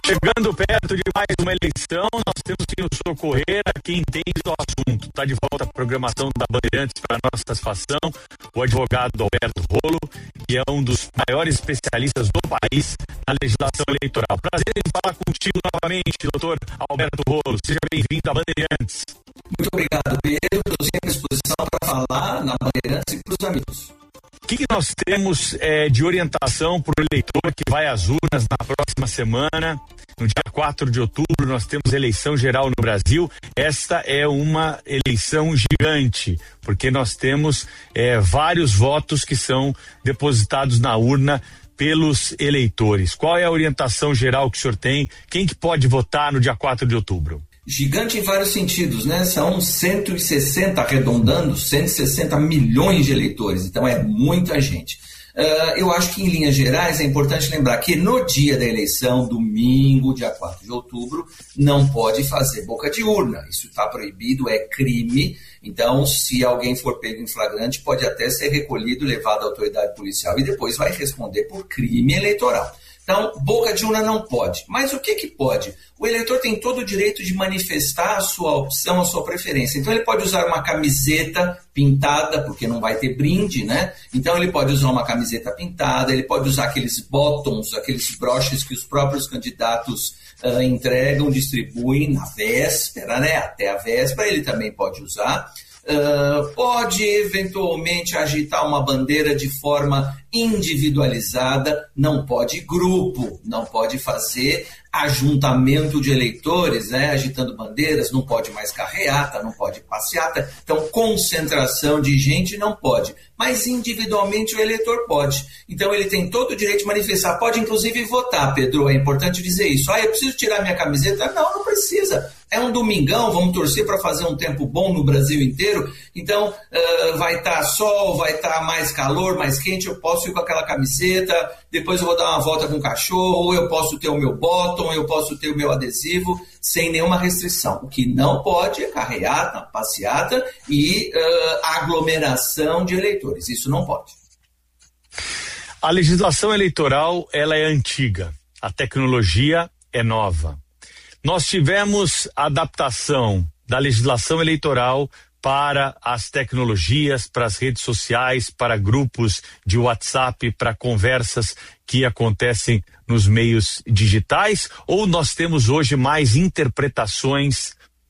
Chegando perto de mais uma eleição, nós temos que nos socorrer a quem entende do assunto. Está de volta a programação da Bandeirantes para nossa satisfação, o advogado Alberto Rolo, que é um dos maiores especialistas do país na legislação eleitoral. Prazer em falar contigo novamente, doutor Alberto Rolo. Seja bem-vindo à Bandeirantes. Muito obrigado, Pedro. Estou sempre à disposição para falar na Bandeirantes e para os amigos. O que, que nós temos é, de orientação para o eleitor que vai às urnas na próxima semana? No dia quatro de outubro, nós temos eleição geral no Brasil. Esta é uma eleição gigante, porque nós temos é, vários votos que são depositados na urna pelos eleitores. Qual é a orientação geral que o senhor tem? Quem que pode votar no dia quatro de outubro? Gigante em vários sentidos, né? São cento e sessenta, arredondando, cento e sessenta milhões de eleitores, então é muita gente. Uh, eu acho que, em linhas gerais, é importante lembrar que no dia da eleição, domingo, dia quatro de outubro, não pode fazer boca de urna. Isso está proibido, é crime. Então, se alguém for pego em flagrante, pode até ser recolhido, levado à autoridade policial e depois vai responder por crime eleitoral. Então, boca de urna não pode. Mas o que que pode? O eleitor tem todo o direito de manifestar a sua opção, a sua preferência. Então, ele pode usar uma camiseta pintada, porque não vai ter brinde, né? Então, ele pode usar uma camiseta pintada, ele pode usar aqueles bottoms, aqueles broches que os próprios candidatos uh, entregam, distribuem na véspera, né? Até a véspera, ele também pode usar. Uh, pode eventualmente agitar uma bandeira de forma individualizada, não pode grupo, não pode fazer ajuntamento de eleitores, né, agitando bandeiras, não pode mais carreata, não pode passeata, então concentração de gente não pode, mas individualmente o eleitor pode, então ele tem todo o direito de manifestar, pode inclusive votar, Pedro, é importante dizer isso, ah, eu preciso tirar minha camiseta, não, não precisa, é um domingão, vamos torcer para fazer um tempo bom no Brasil inteiro, então uh, vai estar tá sol, vai estar tá mais calor, mais quente, eu posso ir com aquela camiseta, depois eu vou dar uma volta com o cachorro, eu posso ter o meu bottom, eu posso ter o meu adesivo, sem nenhuma restrição. O que não pode é carreata, passeata e uh, aglomeração de eleitores, isso não pode. A legislação eleitoral, ela é antiga, a tecnologia é nova. Nós tivemos adaptação da legislação eleitoral para as tecnologias, para as redes sociais, para grupos de WhatsApp, para conversas que acontecem nos meios digitais, ou nós temos hoje mais interpretações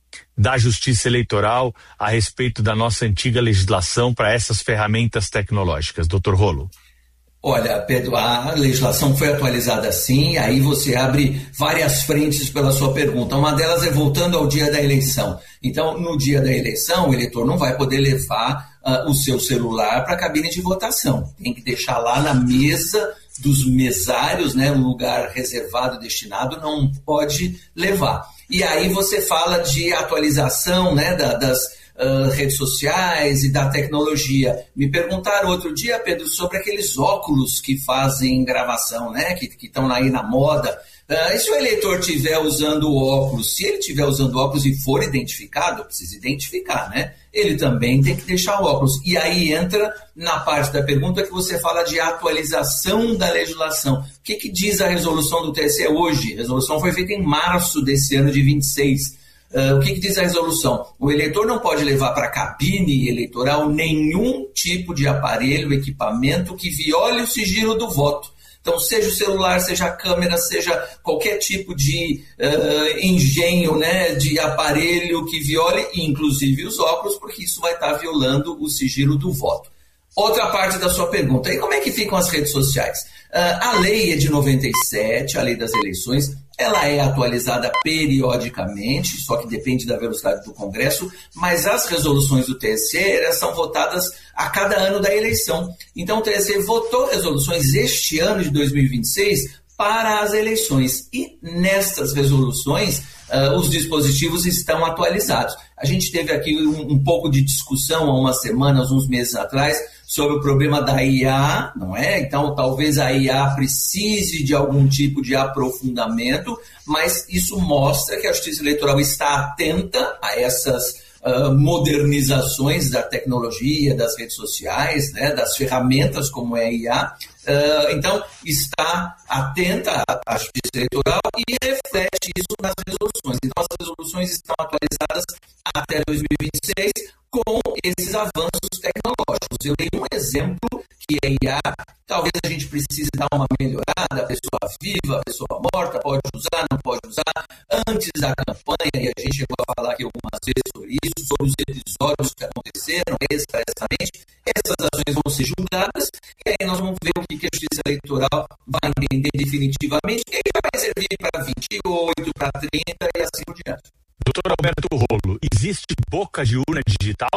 da Justiça Eleitoral a respeito da nossa antiga legislação para essas ferramentas tecnológicas, doutor Rolo? Olha, Pedro, a legislação foi atualizada sim, aí você abre várias frentes pela sua pergunta. Uma delas é voltando ao dia da eleição. Então, no dia da eleição, o eleitor não vai poder levar uh, o seu celular para a cabine de votação. Tem que deixar lá na mesa dos mesários, né, um lugar reservado, destinado, não pode levar. E aí você fala de atualização, né, da, das... Uh, redes sociais e da tecnologia. Me perguntaram outro dia, Pedro, sobre aqueles óculos que fazem gravação, né? Que estão aí na moda. Uh, e se o eleitor estiver usando óculos, se ele estiver usando óculos e for identificado, precisa identificar, né? Ele também tem que deixar o óculos. E aí entra na parte da pergunta que você fala de atualização da legislação. O que, que diz a resolução do T S E hoje? A resolução foi feita em março desse ano de vinte e seis. Uh, o que, que diz a resolução? O eleitor não pode levar para a cabine eleitoral nenhum tipo de aparelho, equipamento que viole o sigilo do voto. Então, seja o celular, seja a câmera, seja qualquer tipo de uh, engenho, né, de aparelho que viole, inclusive os óculos, porque isso vai estar violando o sigilo do voto. Outra parte da sua pergunta, e como é que ficam as redes sociais? Uh, a lei é de noventa e sete, a lei das eleições, ela é atualizada periodicamente, só que depende da velocidade do Congresso, mas as resoluções do T S E elas são votadas a cada ano da eleição. Então o T S E votou resoluções este ano de dois mil e vinte e seis para as eleições. E nestas resoluções, uh, os dispositivos estão atualizados. A gente teve aqui um, um pouco de discussão há umas semanas, uns meses atrás, sobre o problema da I A, não é? Então, talvez a I A precise de algum tipo de aprofundamento, mas isso mostra que a Justiça Eleitoral está atenta a essas uh, modernizações da tecnologia, das redes sociais, né, das ferramentas como é a I A. Uh, então, está atenta à justiça eleitoral e reflete isso nas resoluções. Então, as resoluções estão atualizadas até dois mil e vinte e seis com esses avanços tecnológicos. Eu dei um exemplo que a I A, talvez a gente precise dar uma melhorada, a pessoa viva, a pessoa morta, pode usar, não pode usar, antes da campanha, e a gente chegou a falar aqui algumas vezes sobre isso, sobre os episódios que aconteceram expressamente, essas ações vão ser julgadas, e aí nós vamos ver o que a Justiça Eleitoral vai entender definitivamente, e aí vai servir para vinte e oito, para trinta e assim por diante. Doutor Alberto Rolo, existe boca de urna digital?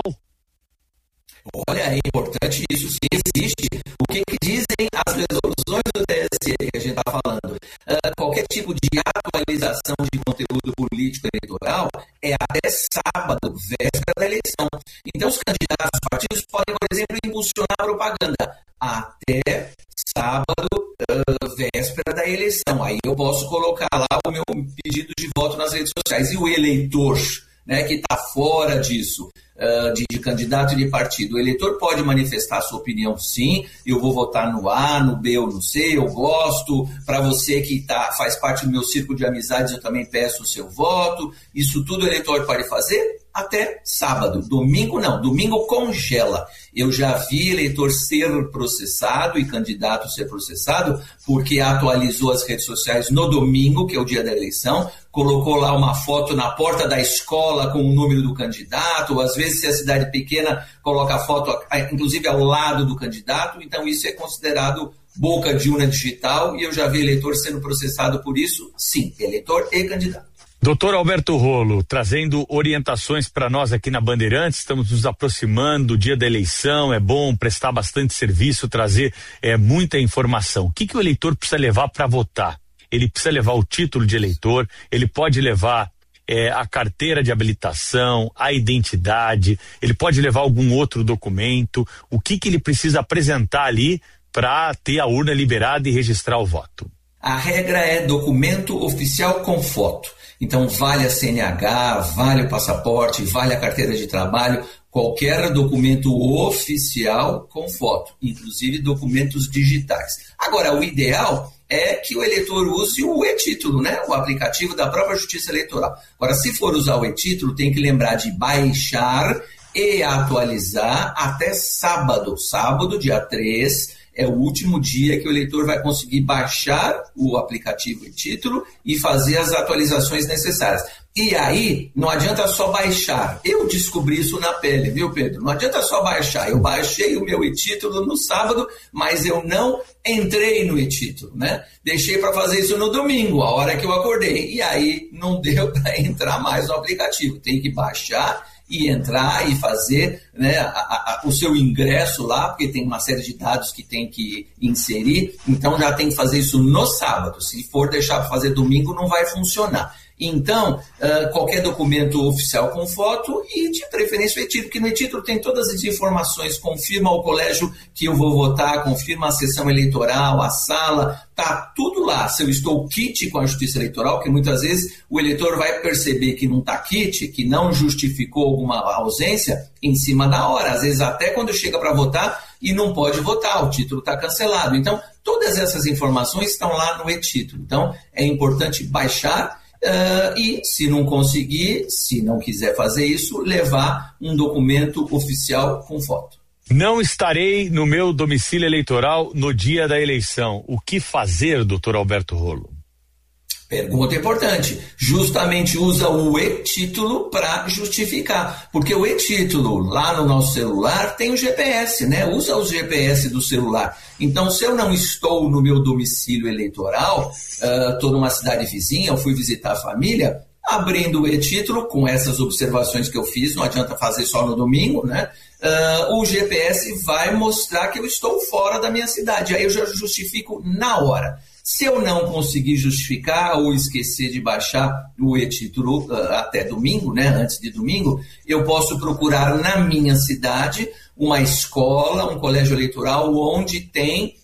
Olha, é importante isso, se existe. O que, que dizem as resoluções do T S E que a gente está falando? Uh, qualquer tipo de atualização de conteúdo político eleitoral é até sábado, véspera da eleição. Então, os candidatos, os partidos podem, por exemplo, impulsionar a propaganda até sábado, uh, véspera da eleição. Aí eu posso colocar lá o meu pedido de voto nas redes sociais. E o eleitor, né, que está fora disso, uh, de, de candidato e de partido, o eleitor pode manifestar a sua opinião, sim, eu vou votar no A, no B ou no C, eu gosto, para você que tá, faz parte do meu círculo de amizades, eu também peço o seu voto, isso tudo o eleitor pode fazer até sábado. Domingo não, domingo congela. Eu já vi eleitor ser processado e candidato ser processado porque atualizou as redes sociais no domingo, que é o dia da eleição, colocou lá uma foto na porta da escola com o número do candidato, ou às vezes se a cidade é pequena, coloca a foto inclusive ao lado do candidato, então isso é considerado boca de urna digital e eu já vi eleitor sendo processado por isso, sim, eleitor e candidato. Doutor Alberto Rolo, trazendo orientações para nós aqui na Bandeirantes, estamos nos aproximando do dia da eleição, é bom prestar bastante serviço, trazer é, muita informação. O que, que o eleitor precisa levar para votar? Ele precisa levar o título de eleitor, ele pode levar é, a carteira de habilitação, a identidade, ele pode levar algum outro documento, o que, que ele precisa apresentar ali para ter a urna liberada e registrar o voto? A regra é documento oficial com foto. Então, vale a C N H, vale o passaporte, vale a carteira de trabalho, qualquer documento oficial com foto, inclusive documentos digitais. Agora, o ideal é que o eleitor use o e-título, né? O aplicativo da própria Justiça Eleitoral. Agora, se for usar o e-título, tem que lembrar de baixar e atualizar até sábado. Sábado, dia três, é o último dia que o eleitor vai conseguir baixar o aplicativo e título e fazer as atualizações necessárias. E aí, não adianta só baixar. Eu descobri isso na pele, viu, Pedro? Não adianta só baixar. Eu baixei o meu e-título no sábado, mas eu não entrei no e-título, né? Deixei para fazer isso no domingo, a hora que eu acordei. E aí, não deu para entrar mais no aplicativo. Tem que baixar e entrar e fazer, né, a, a, o seu ingresso lá, porque tem uma série de dados que tem que inserir, então já tem que fazer isso no sábado. Se for deixar para fazer domingo, não vai funcionar. Então, uh, qualquer documento oficial com foto e, de preferência, o e-título, porque no e-título tem todas as informações, confirma o colégio que eu vou votar, confirma a sessão eleitoral, a sala, tá tudo lá. Se eu estou kit com a Justiça Eleitoral, que muitas vezes o eleitor vai perceber que não está kit, que não justificou alguma ausência em cima da hora, às vezes até quando chega para votar e não pode votar, o título está cancelado. Então, todas essas informações estão lá no e-título. Então, é importante baixar Uh, e, se não conseguir, se não quiser fazer isso, levar um documento oficial com foto. Não estarei no meu domicílio eleitoral no dia da eleição. O que fazer, doutor Alberto Rolo? Pergunta importante. Justamente usa o e-título para justificar. Porque o e-título lá no nosso celular tem o G P S, né? Usa o G P S do celular. Então, se eu não estou no meu domicílio eleitoral, estou uh, numa cidade vizinha, eu fui visitar a família, abrindo o e-título, com essas observações que eu fiz, não adianta fazer só no domingo, né? Uh, o G P S vai mostrar que eu estou fora da minha cidade. Aí eu já justifico na hora. Se eu não conseguir justificar ou esquecer de baixar o e-título uh, até domingo, né, antes de domingo, eu posso procurar na minha cidade uma escola, um colégio eleitoral onde tem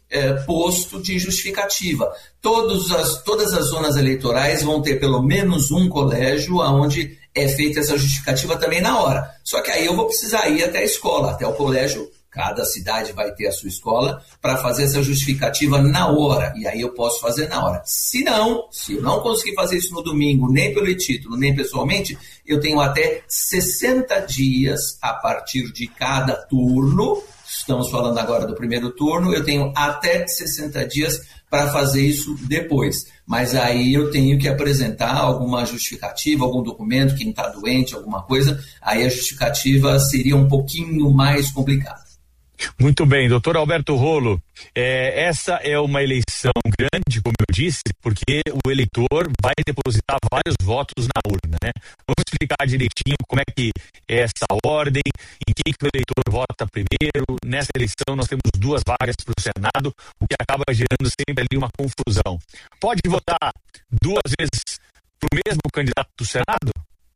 é, posto de justificativa. Todos as, todas as zonas eleitorais vão ter pelo menos um colégio onde é feita essa justificativa também na hora. Só que aí eu vou precisar ir até a escola, até o colégio. Cada cidade vai ter a sua escola para fazer essa justificativa na hora. E aí eu posso fazer na hora. Se não, se eu não conseguir fazer isso no domingo, nem pelo e-título, nem pessoalmente, eu tenho até sessenta dias a partir de cada turno. Estamos falando agora do primeiro turno. Eu tenho até sessenta dias para fazer isso depois. Mas aí eu tenho que apresentar alguma justificativa, algum documento, quem está doente, alguma coisa. Aí a justificativa seria um pouquinho mais complicada. Muito bem, doutor Alberto Rolo, é, essa é uma eleição grande, como eu disse, porque o eleitor vai depositar vários votos na urna, né? Vamos explicar direitinho como é que é essa ordem, em quem que o eleitor vota primeiro. Nessa eleição nós temos duas vagas para o Senado, o que acaba gerando sempre ali uma confusão. Pode votar duas vezes para o mesmo candidato do Senado?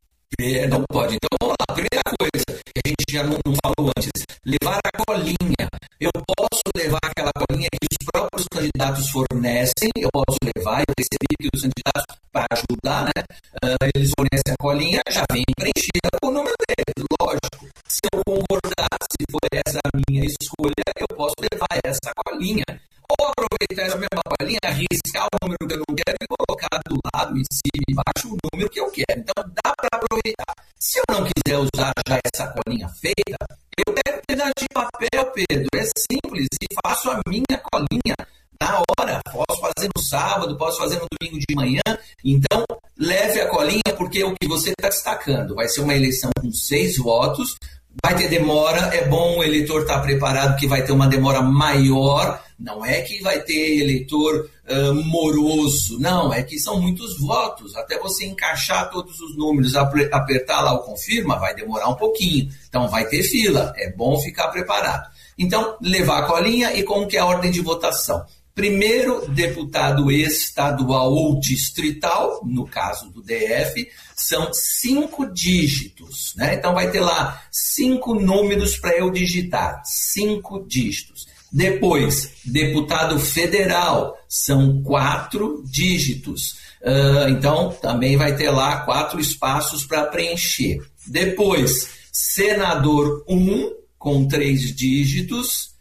É, não pode. Então vamos lá, primeira coisa que a gente já não, não falou antes, levar a colinha. Eu posso levar aquela colinha que os próprios candidatos fornecem, eu posso levar, eu recebi que os candidatos, para ajudar, né, uh, eles fornecem a colinha, já vem preenchida com o número deles, lógico. Se eu concordar, se for essa a minha escolha, eu posso levar essa colinha. Ou aproveitar essa mesma colinha, arriscar o número que eu não quero e colocar do lado, em cima e embaixo, o número que eu quero. Então dá para aproveitar. Se eu não quiser usar já essa colinha feita, eu pego um pedaço de papel, Pedro. É simples e faço a minha colinha na hora. Posso fazer no sábado, posso fazer no domingo de manhã. Então leve a colinha, porque o que você está destacando vai ser uma eleição com seis votos. Vai ter demora, é bom o eleitor estar preparado que vai ter uma demora maior, não é que vai ter eleitor uh, moroso, não, é que são muitos votos, até você encaixar todos os números, apertar lá o confirma, vai demorar um pouquinho, então vai ter fila, é bom ficar preparado. Então, levar a colinha e como que é a ordem de votação? Primeiro, deputado estadual ou distrital, no caso do D F, são cinco dígitos, né? Então vai ter lá cinco números para eu digitar, cinco dígitos. Depois, deputado federal, são quatro dígitos. Uh, então também vai ter lá quatro espaços para preencher. Depois, senador um, com três dígitos.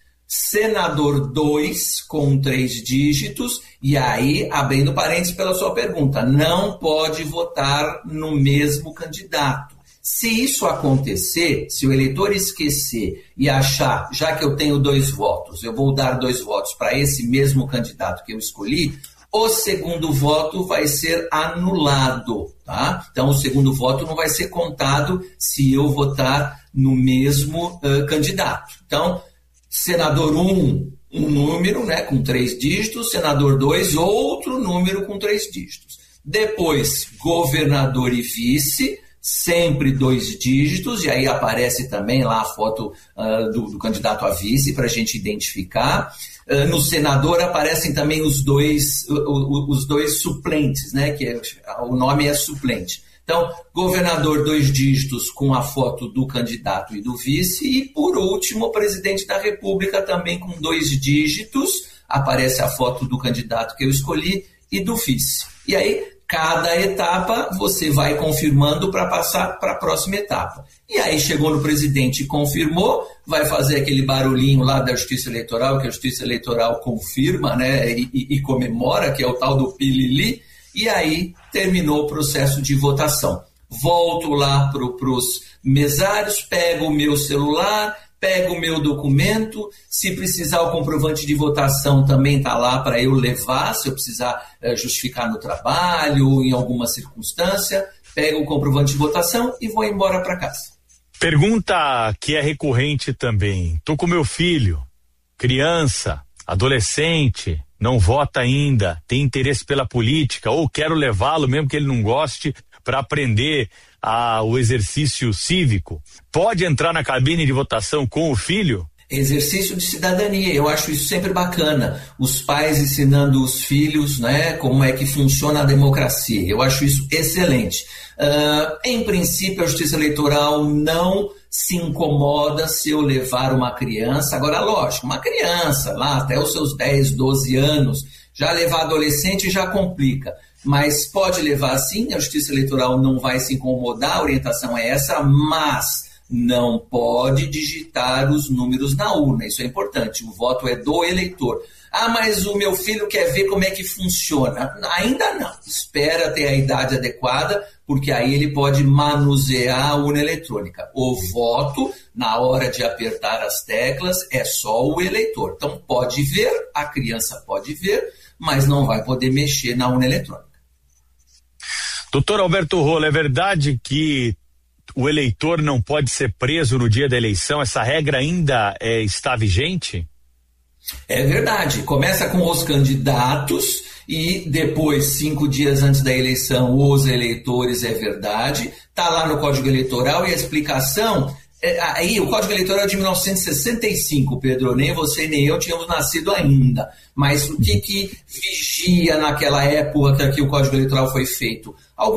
Senador dois, com três dígitos, e aí, abrindo parênteses pela sua pergunta, não pode votar no mesmo candidato. Se isso acontecer, se o eleitor esquecer e achar, já que eu tenho dois votos, eu vou dar dois votos para esse mesmo candidato que eu escolhi, o segundo voto vai ser anulado, tá? Então, o segundo voto não vai ser contado se eu votar no mesmo uh, candidato. Então, senador um, um número, né, com três dígitos, senador dois, outro número com três dígitos. Depois, governador e vice, sempre dois dígitos, e aí aparece também lá a foto uh, do, do candidato a vice para a gente identificar. Uh, no senador aparecem também os dois, uh, os dois suplentes, né, que é, o nome é suplente. Então, governador, dois dígitos com a foto do candidato e do vice. E, por último, o presidente da República também com dois dígitos. Aparece a foto do candidato que eu escolhi e do vice. E aí, cada etapa você vai confirmando para passar para a próxima etapa. E aí, chegou no presidente e confirmou, vai fazer aquele barulhinho lá da Justiça Eleitoral, que a Justiça Eleitoral confirma, né, e, e, e comemora, que é o tal do pilili. E aí terminou o processo de votação. Volto lá para os mesários, pego o meu celular, pego o meu documento. Se precisar o comprovante de votação também está lá para eu levar, se eu precisar é, justificar no trabalho, em alguma circunstância, pego o comprovante de votação e vou embora para casa. Pergunta que é recorrente também. Estou com meu filho, criança, adolescente, não vota ainda, tem interesse pela política, ou quero levá-lo, mesmo que ele não goste, para aprender a, o exercício cívico. Pode entrar na cabine de votação com o filho? Exercício de cidadania, eu acho isso sempre bacana. Os pais ensinando os filhos, né, como é que funciona a democracia. Eu acho isso excelente. Uh, em princípio, a Justiça Eleitoral não se incomoda se eu levar uma criança. Agora, lógico, uma criança lá até os seus dez, doze anos, já levar adolescente já complica. Mas pode levar sim, a Justiça Eleitoral não vai se incomodar, a orientação é essa, mas não pode digitar os números na urna, isso é importante, o voto é do eleitor. Ah, mas o meu filho quer ver como é que funciona. Ainda não, espera ter a idade adequada, porque aí ele pode manusear a urna eletrônica. O voto, na hora de apertar as teclas, é só o eleitor. Então pode ver, a criança pode ver, mas não vai poder mexer na urna eletrônica. Doutor Alberto Rola, é verdade que o eleitor não pode ser preso no dia da eleição? Essa regra ainda é, está vigente? É verdade. Começa com os candidatos e depois, cinco dias antes da eleição, os eleitores, é verdade. Está lá no Código Eleitoral e a explicação... É, aí o Código Eleitoral é de mil novecentos e sessenta e cinco, Pedro, nem você nem eu tínhamos nascido ainda, mas o que que vigia naquela época que o Código Eleitoral foi feito?